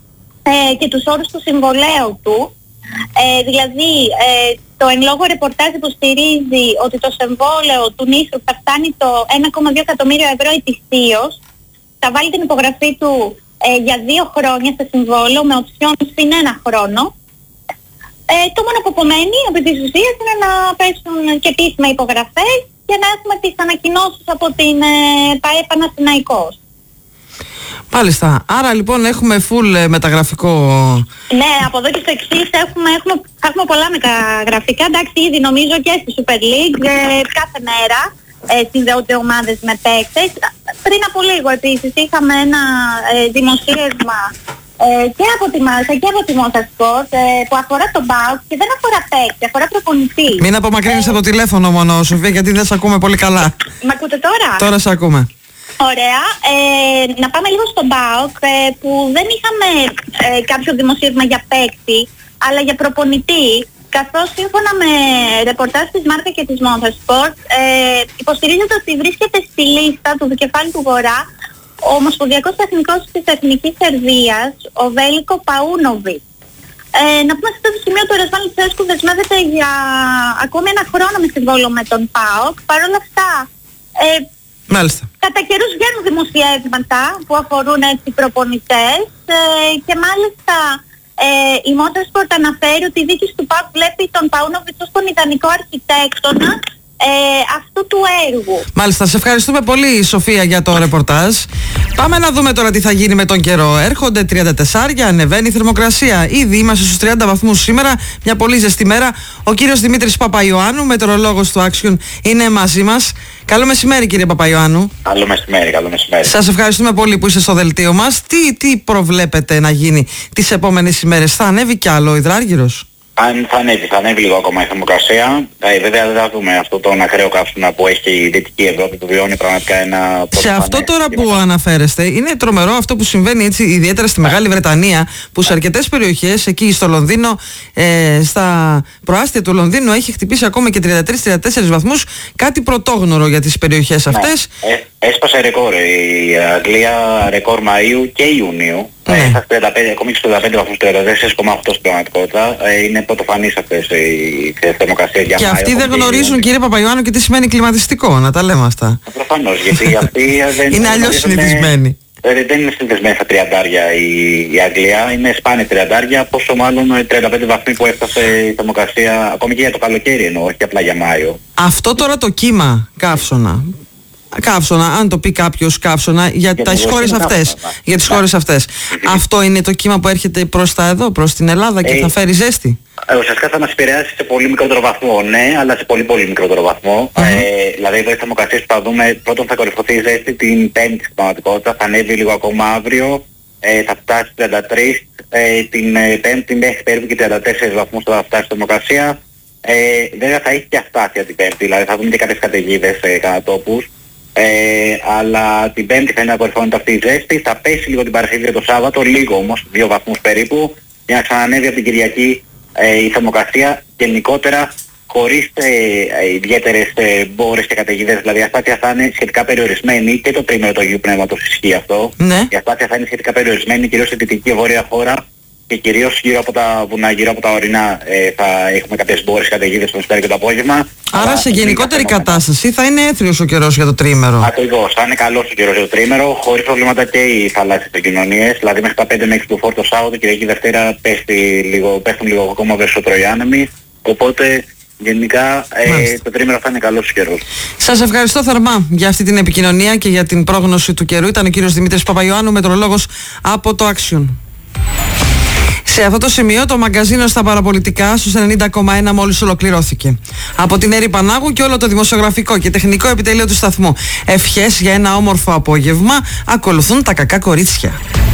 [SPEAKER 19] ε, και τους όρους του συμβολέου του. Ε, δηλαδή ε, το εν λόγω ρεπορτάζ υποστηρίζει ότι το συμβόλαιο του Νίστρουπ θα φτάνει το ένα κόμμα δύο εκατομμύρια ευρώ ετησίως. Θα βάλει την υπογραφή του ε, για δύο χρόνια σε συμβόλαιο με οψιόν συν ένα χρόνο. Ε, το μόνο που απομένει από τις ουσίες είναι να πέσουν και επίσημα υπογραφές και να έχουμε τις ανακοινώσεις από την ε, ΠΑΕ Παναθηναϊκός.
[SPEAKER 2] Μάλιστα. Άρα λοιπόν έχουμε full ε, μεταγραφικό.
[SPEAKER 19] Ναι, από εδώ και στο εξής έχουμε, έχουμε, έχουμε πολλά μεταγραφικά. Εντάξει, ήδη νομίζω και στη Super League ε, κάθε μέρα ε, συνδέονται ομάδες με παίκτες. Πριν από λίγο επίσης είχαμε ένα ε, δημοσίευμα Ε, και από τη Μάλτα και από τη Motorsport ε, που αφορά τον ΠΑΟΚ και δεν αφορά παίκτη, αφορά προπονητή.
[SPEAKER 2] Μην απομακρύνεις ε, από το τηλέφωνο μόνο, Σοφία, γιατί δεν σε ακούμε πολύ καλά.
[SPEAKER 19] Μ' ακούτε τώρα?
[SPEAKER 2] Τώρα σε ακούμε.
[SPEAKER 19] Ωραία. Ε, να πάμε λίγο στον ΠΑΟΚ ε, που δεν είχαμε ε, κάποιο δημοσίευμα για παίκτη, αλλά για προπονητή, καθώς σύμφωνα με ρεπορτάζ της Μάρκα και της Motorsport ε, υποστηρίζεται ότι βρίσκεται στη λίστα του δικεφάλου του Βορρά ο Ομοσπονδιακός Τεχνικός της Εθνικής Σερβίας, ο Βέλικο Παούνοβιτς. Ε, να πούμε σε αυτό το σημείο ότι ο Ρασβάν Λουτσέσκου δεσμεύεται για ακόμη ένα χρόνο με συμβόλαιο με τον ΠΑΟΚ. Παρ' όλα αυτά, ε,
[SPEAKER 2] μάλιστα,
[SPEAKER 19] κατά καιρούς βγαίνουν δημοσιεύματα που αφορούν έτσι προπονητές ε, και μάλιστα ε, η Motorsport αναφέρει ότι η δίκηση του ΠΑΟΚ βλέπει τον Παούνοβιτς ως τον ιδανικό αρχιτέκτονα Ε, αυτού του έργου.
[SPEAKER 2] Μάλιστα, σε ευχαριστούμε πολύ, Σοφία, για το ρεπορτάζ. Πάμε να δούμε τώρα τι θα γίνει με τον καιρό. Έρχονται τριάντα τέσσερα, ανεβαίνει η θερμοκρασία. Ήδη είμαστε στους τριάντα βαθμούς σήμερα, μια πολύ ζεστή μέρα. Ο κύριος Δημήτρης Παπαϊωάννου, μετεωρολόγος του Action, είναι μαζί μας. Καλό μεσημέρι, κύριε Παπαϊωάννου.
[SPEAKER 20] Καλό μεσημέρι, καλό μεσημέρι.
[SPEAKER 2] Σας ευχαριστούμε πολύ που είστε στο δελτίο μας. Τι, τι προβλέπετε να γίνει τις επόμενες ημέρες? Θα ανέβει κι άλλο ο υδράργυρος?
[SPEAKER 20] Αν θα ανέβει, θα ανέβει λίγο ακόμα η θερμοκρασία. Ε, βέβαια δεν θα δούμε αυτό τον ακραίο καύσωνα που έχει η Δυτική Ευρώπη, που βιώνει πραγματικά ένα...
[SPEAKER 2] Σε αυτό τώρα που μετά αναφέρεστε, είναι τρομερό αυτό που συμβαίνει έτσι, ιδιαίτερα στη Μεγάλη Βρετανία, που σε αρκετές περιοχές, εκεί στο Λονδίνο, ε, στα προάστια του Λονδίνου, έχει χτυπήσει ακόμα και τριάντα τρεις τριάντα τέσσερις βαθμούς, κάτι πρωτόγνωρο για τις περιοχές αυτές.
[SPEAKER 20] Ναι. Ε, έσπασε ρεκόρ η Αγγλία, ρεκόρ Μαΐου και Ιουνίου.
[SPEAKER 2] Ναι.
[SPEAKER 20] Ε, στα τριάντα πέντε, ακόμη και στους τριάντα πέντε βαθμούς, τριάντα τέσσερα κόμμα οκτώ στην πραγματικότητα. Ε, είναι πρωτοφανής αυτές οι θερμοκρασίες για
[SPEAKER 2] Και
[SPEAKER 20] Μάιο.
[SPEAKER 2] αυτοί δεν γνωρίζουν, κύριε Παπαϊωάννου, και τι σημαίνει κλιματιστικό, να τα λέμε αυτά.
[SPEAKER 20] Προφανώς, γιατί αυτοί δεν
[SPEAKER 2] είναι αλλιώς συνηθισμένοι.
[SPEAKER 20] Ε, δεν είναι συνηθισμένη στα τριαντάρια η, η Αγγλία, είναι σπάνια τριαντάρια, πόσο μάλλον τριάντα πέντε βαθμοί που έφτασε η θερμοκρασία, ακόμη και για το καλοκαίρι εννοώ, όχι απλά για Μάιο.
[SPEAKER 2] Αυτό τώρα το κύμα καύσωνα, καύσωνα, αν το πει κάποιος καύσωνα, για, για τις χώρες αυτές, για τις χώρες αυτές. Αυτό είναι το κύμα που έρχεται προς τα εδώ, προς την Ελλάδα και ε, θα φέρει ζέστη?
[SPEAKER 20] Ε, ουσιαστικά θα μας επηρεάσει σε πολύ μικρότερο βαθμό, ναι, αλλά σε πολύ πολύ μικρότερο βαθμό. Uh-huh. Ε, δηλαδή εδώ οι θερμοκρασίες που θα δούμε, πρώτον θα κορυφωθεί η ζέστη την Πέμπτη στην πραγματικότητα, θα ανέβει λίγο ακόμα αύριο, ε, θα φτάσει τριάντα τρεις, ε, την ε, Πέμπτη μέχρι περίπου και τριάντα τέσσερις βαθμούς θα φτάσει η θερμοκρασία. Ε, βέβαια θα έχει και αστάθεια την Πέμπτη, δηλαδή θα δούμε και κάποιες καταιγίδες ε, κατά τόπους. Ε, αλλά την Πέμπτη θα είναι να κορυφώνεται αυτή η ζέστη, θα πέσει λίγο την Παρασκευή και το Σάββατο, λίγο όμως, δύο βαθμούς περίπου, για να ξανανεύει από την Κυριακή ε, η θερμοκρασία, γενικότερα χωρίς ε, ε, ιδιαίτερες ε, μπόρες και καταιγίδες, δηλαδή η αστάθεια θα είναι σχετικά περιορισμένη, και το τρίμερο του Αγίου Πνεύματος ισχύει αυτό.
[SPEAKER 2] Ναι.
[SPEAKER 20] Η αστάθεια θα είναι σχετικά περιορισμένη κυρίως στη δυτική βόρεια χώρα και κυρίως γύρω από τα βουνά, γύρω από τα ορεινά ε, θα έχουμε κάποιες μπόρες καταιγίδες το μεσημέρι και το απόγευμα.
[SPEAKER 2] Άρα σε γενικότερη κατάσταση θα είναι έθριος ο καιρός για το τρίμερο.
[SPEAKER 20] Ακριβώς, θα είναι καλός ο καιρός για το τρίμερο, χωρίς προβλήματα και οι θαλάσσιες επικοινωνίες, δηλαδή μέχρι τα πέντε με έξι του Φόρτο Σάββατο και εκεί Δευτέρα πέφτει λίγο, πέφτουν λίγο ακόμα περισσότερο οι άνεμοι, οπότε γενικά ε, το τρίμηνο θα είναι καλός καιρός.
[SPEAKER 2] Σας ευχαριστώ θερμά για αυτή την επικοινωνία και για την πρόγνωση του καιρού. Ήταν ο κύριος Δημήτρης Παπαϊωάννου, μετρολόγος από το Action. Σε αυτό το σημείο το μαγκαζίνο στα παραπολιτικά στους ενενήντα κόμμα ένα μόλις ολοκληρώθηκε. Από την Έρη Πανάγου και όλο το δημοσιογραφικό και τεχνικό επιτελείο του σταθμού. Ευχές για ένα όμορφο απόγευμα. Ακολουθούν τα κακά κορίτσια.